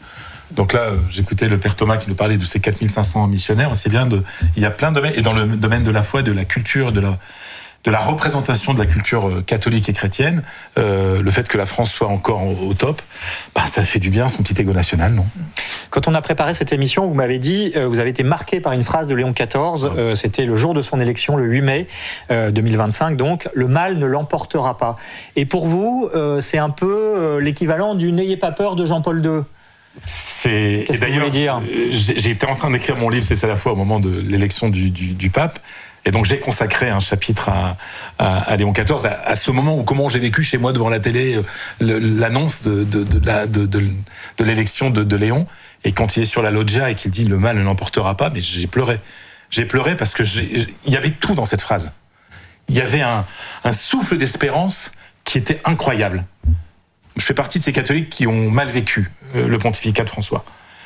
Speaker 11: Donc là, j'écoutais le père Thomas qui nous parlait de ces quatre mille cinq cents missionnaires. C'est bien de, il y a plein de domaines, et dans le domaine de la foi, de la culture, de la, de la représentation de la culture catholique et chrétienne, euh, le fait que la France soit encore au top, bah, ça fait du bien à son petit égo national, non?
Speaker 3: Quand on a préparé cette émission, vous m'avez dit, euh, vous avez été marqué par une phrase de Léon quatorze, euh, c'était le jour de son élection, le huit mai euh, deux mille vingt-cinq, donc, le mal ne l'emportera pas. Et pour vous, euh, c'est un peu euh, l'équivalent du « n'ayez pas peur » de Jean-Paul deux.
Speaker 11: C'est...
Speaker 3: Qu'est-ce
Speaker 11: et d'ailleurs,
Speaker 3: que vous voulez dire ?
Speaker 11: j'ai été en train d'écrire mon livre, c'est ça la foi, au moment de l'élection du, du, du pape. Et donc j'ai consacré un chapitre à, à, à Léon quatorze, à, à ce moment où comment j'ai vécu chez moi devant la télé le, l'annonce de, de, de, la, de, de, de l'élection de, de Léon. Et quand il est sur la loggia et qu'il dit « le mal ne l'emportera pas », mais j'ai pleuré. J'ai pleuré parce que j'ai, il y avait tout dans cette phrase. Il y avait un, un souffle d'espérance qui était incroyable. Je fais partie de ces catholiques qui ont mal vécu euh, le pontificat de François.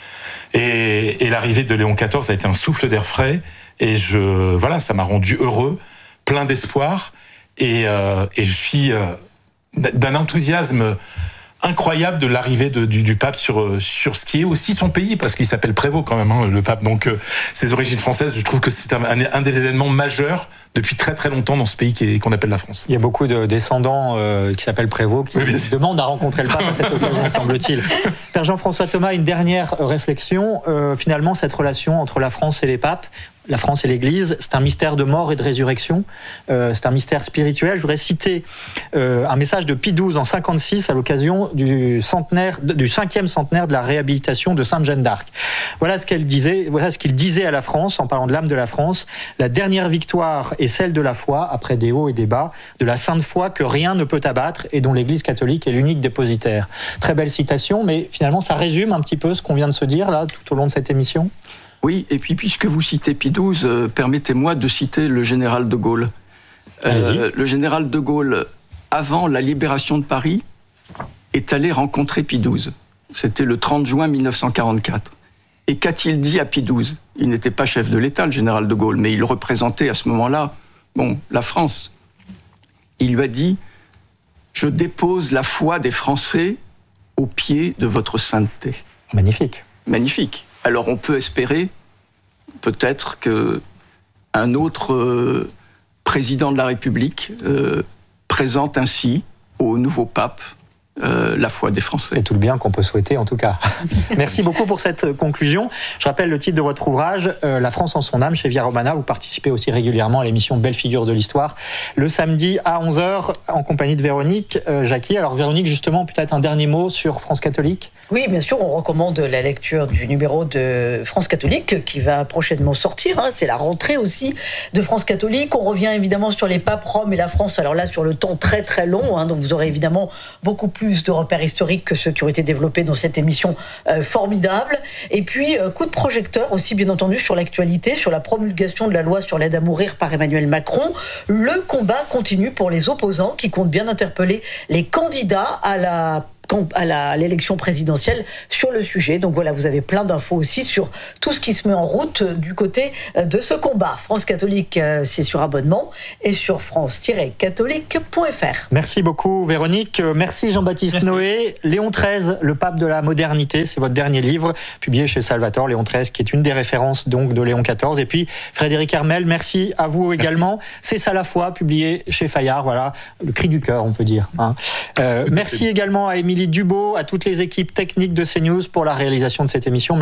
Speaker 11: Et, et l'arrivée de Léon quatorze a été un souffle d'air frais. Et je, voilà, ça m'a rendu heureux, plein d'espoir. Et, euh, et je suis euh, d'un enthousiasme incroyable de l'arrivée de, du, du pape sur, sur ce qui est aussi son pays, parce qu'il s'appelle Prévost quand même, hein, le pape. Donc euh, ses origines françaises, je trouve que c'est un, un des événements majeurs depuis très très longtemps dans ce pays qui est, qu'on appelle la France.
Speaker 3: Il y a beaucoup de descendants euh, qui s'appellent Prévost qui oui, demandent à rencontrer le pape à cette occasion, semble-t-il. Père Jean-François Thomas, une dernière réflexion. Euh, finalement, cette relation entre la France et les papes, la France et l'Église, c'est un mystère de mort et de résurrection. Euh, c'est un mystère spirituel. Je voudrais citer euh, un message de Pie douze en cinquante-six à l'occasion du centenaire, du cinquième centenaire de la réhabilitation de Sainte Jeanne d'Arc. Voilà ce qu'elle disait. Voilà ce qu'il disait à la France en parlant de l'âme de la France. La dernière victoire est celle de la foi, après des hauts et des bas, de la sainte foi que rien ne peut abattre et dont l'Église catholique est l'unique dépositaire. Très belle citation, mais finalement ça résume un petit peu ce qu'on vient de se dire là tout au long de cette émission.
Speaker 15: Oui, et puis puisque vous citez Pie douze, euh, permettez-moi de citer le général de Gaulle. Euh, le général de Gaulle, avant la libération de Paris, est allé rencontrer Pie douze. C'était le trente juin mille neuf cent quarante-quatre. Et qu'a-t-il dit à Pie douze ? Il n'était pas chef de l'État, le général de Gaulle, mais il représentait à ce moment-là, bon, la France. Il lui a dit « Je dépose la foi des Français au pied de votre sainteté. »
Speaker 3: Magnifique.
Speaker 15: Magnifique. Alors on peut espérer peut-être qu'un autre euh, président de la République euh, présente ainsi au nouveau pape Euh, la foi des Français.
Speaker 3: C'est tout le bien qu'on peut souhaiter en tout cas. Merci beaucoup pour cette conclusion. Je rappelle le titre de votre ouvrage, euh, La France en son âme, chez Via Romana. Vous participez aussi régulièrement à l'émission Belle figure de l'histoire, le samedi à onze heures, en compagnie de Véronique euh, Jacquier. Alors Véronique, justement, peut-être un dernier mot sur France catholique ?
Speaker 16: Oui, bien sûr, on recommande la lecture du numéro de France catholique qui va prochainement sortir. Hein. C'est la rentrée aussi de France catholique. On revient évidemment sur les papes, Rome et la France. Alors là, sur le temps très très long. Hein. Donc vous aurez évidemment beaucoup plus de repères historiques que ceux qui ont été développés dans cette émission euh, formidable. Et puis, euh, coup de projecteur aussi, bien entendu, sur l'actualité, sur la promulgation de la loi sur l'aide à mourir par Emmanuel Macron. Le combat continue pour les opposants qui comptent bien interpeller les candidats à la à la, à l'élection présidentielle sur le sujet. Donc voilà, vous avez plein d'infos aussi sur tout ce qui se met en route du côté de ce combat. France catholique, c'est sur abonnement et sur france tiret catholique point f r.
Speaker 3: Merci beaucoup Véronique. Merci Jean-Baptiste Merci. Noé. Léon treize, le pape de la modernité, c'est votre dernier livre, publié chez Salvatore. Léon treize, qui est une des références donc de Léon quatorze. Et puis Frédéric Hermel, merci à vous également. Merci. C'est ça la foi, publié chez Fayard. Voilà, le cri du cœur, on peut dire. Hein. Euh, merci également à Émilie Dubo, à toutes les équipes techniques de CNews pour la réalisation de cette émission.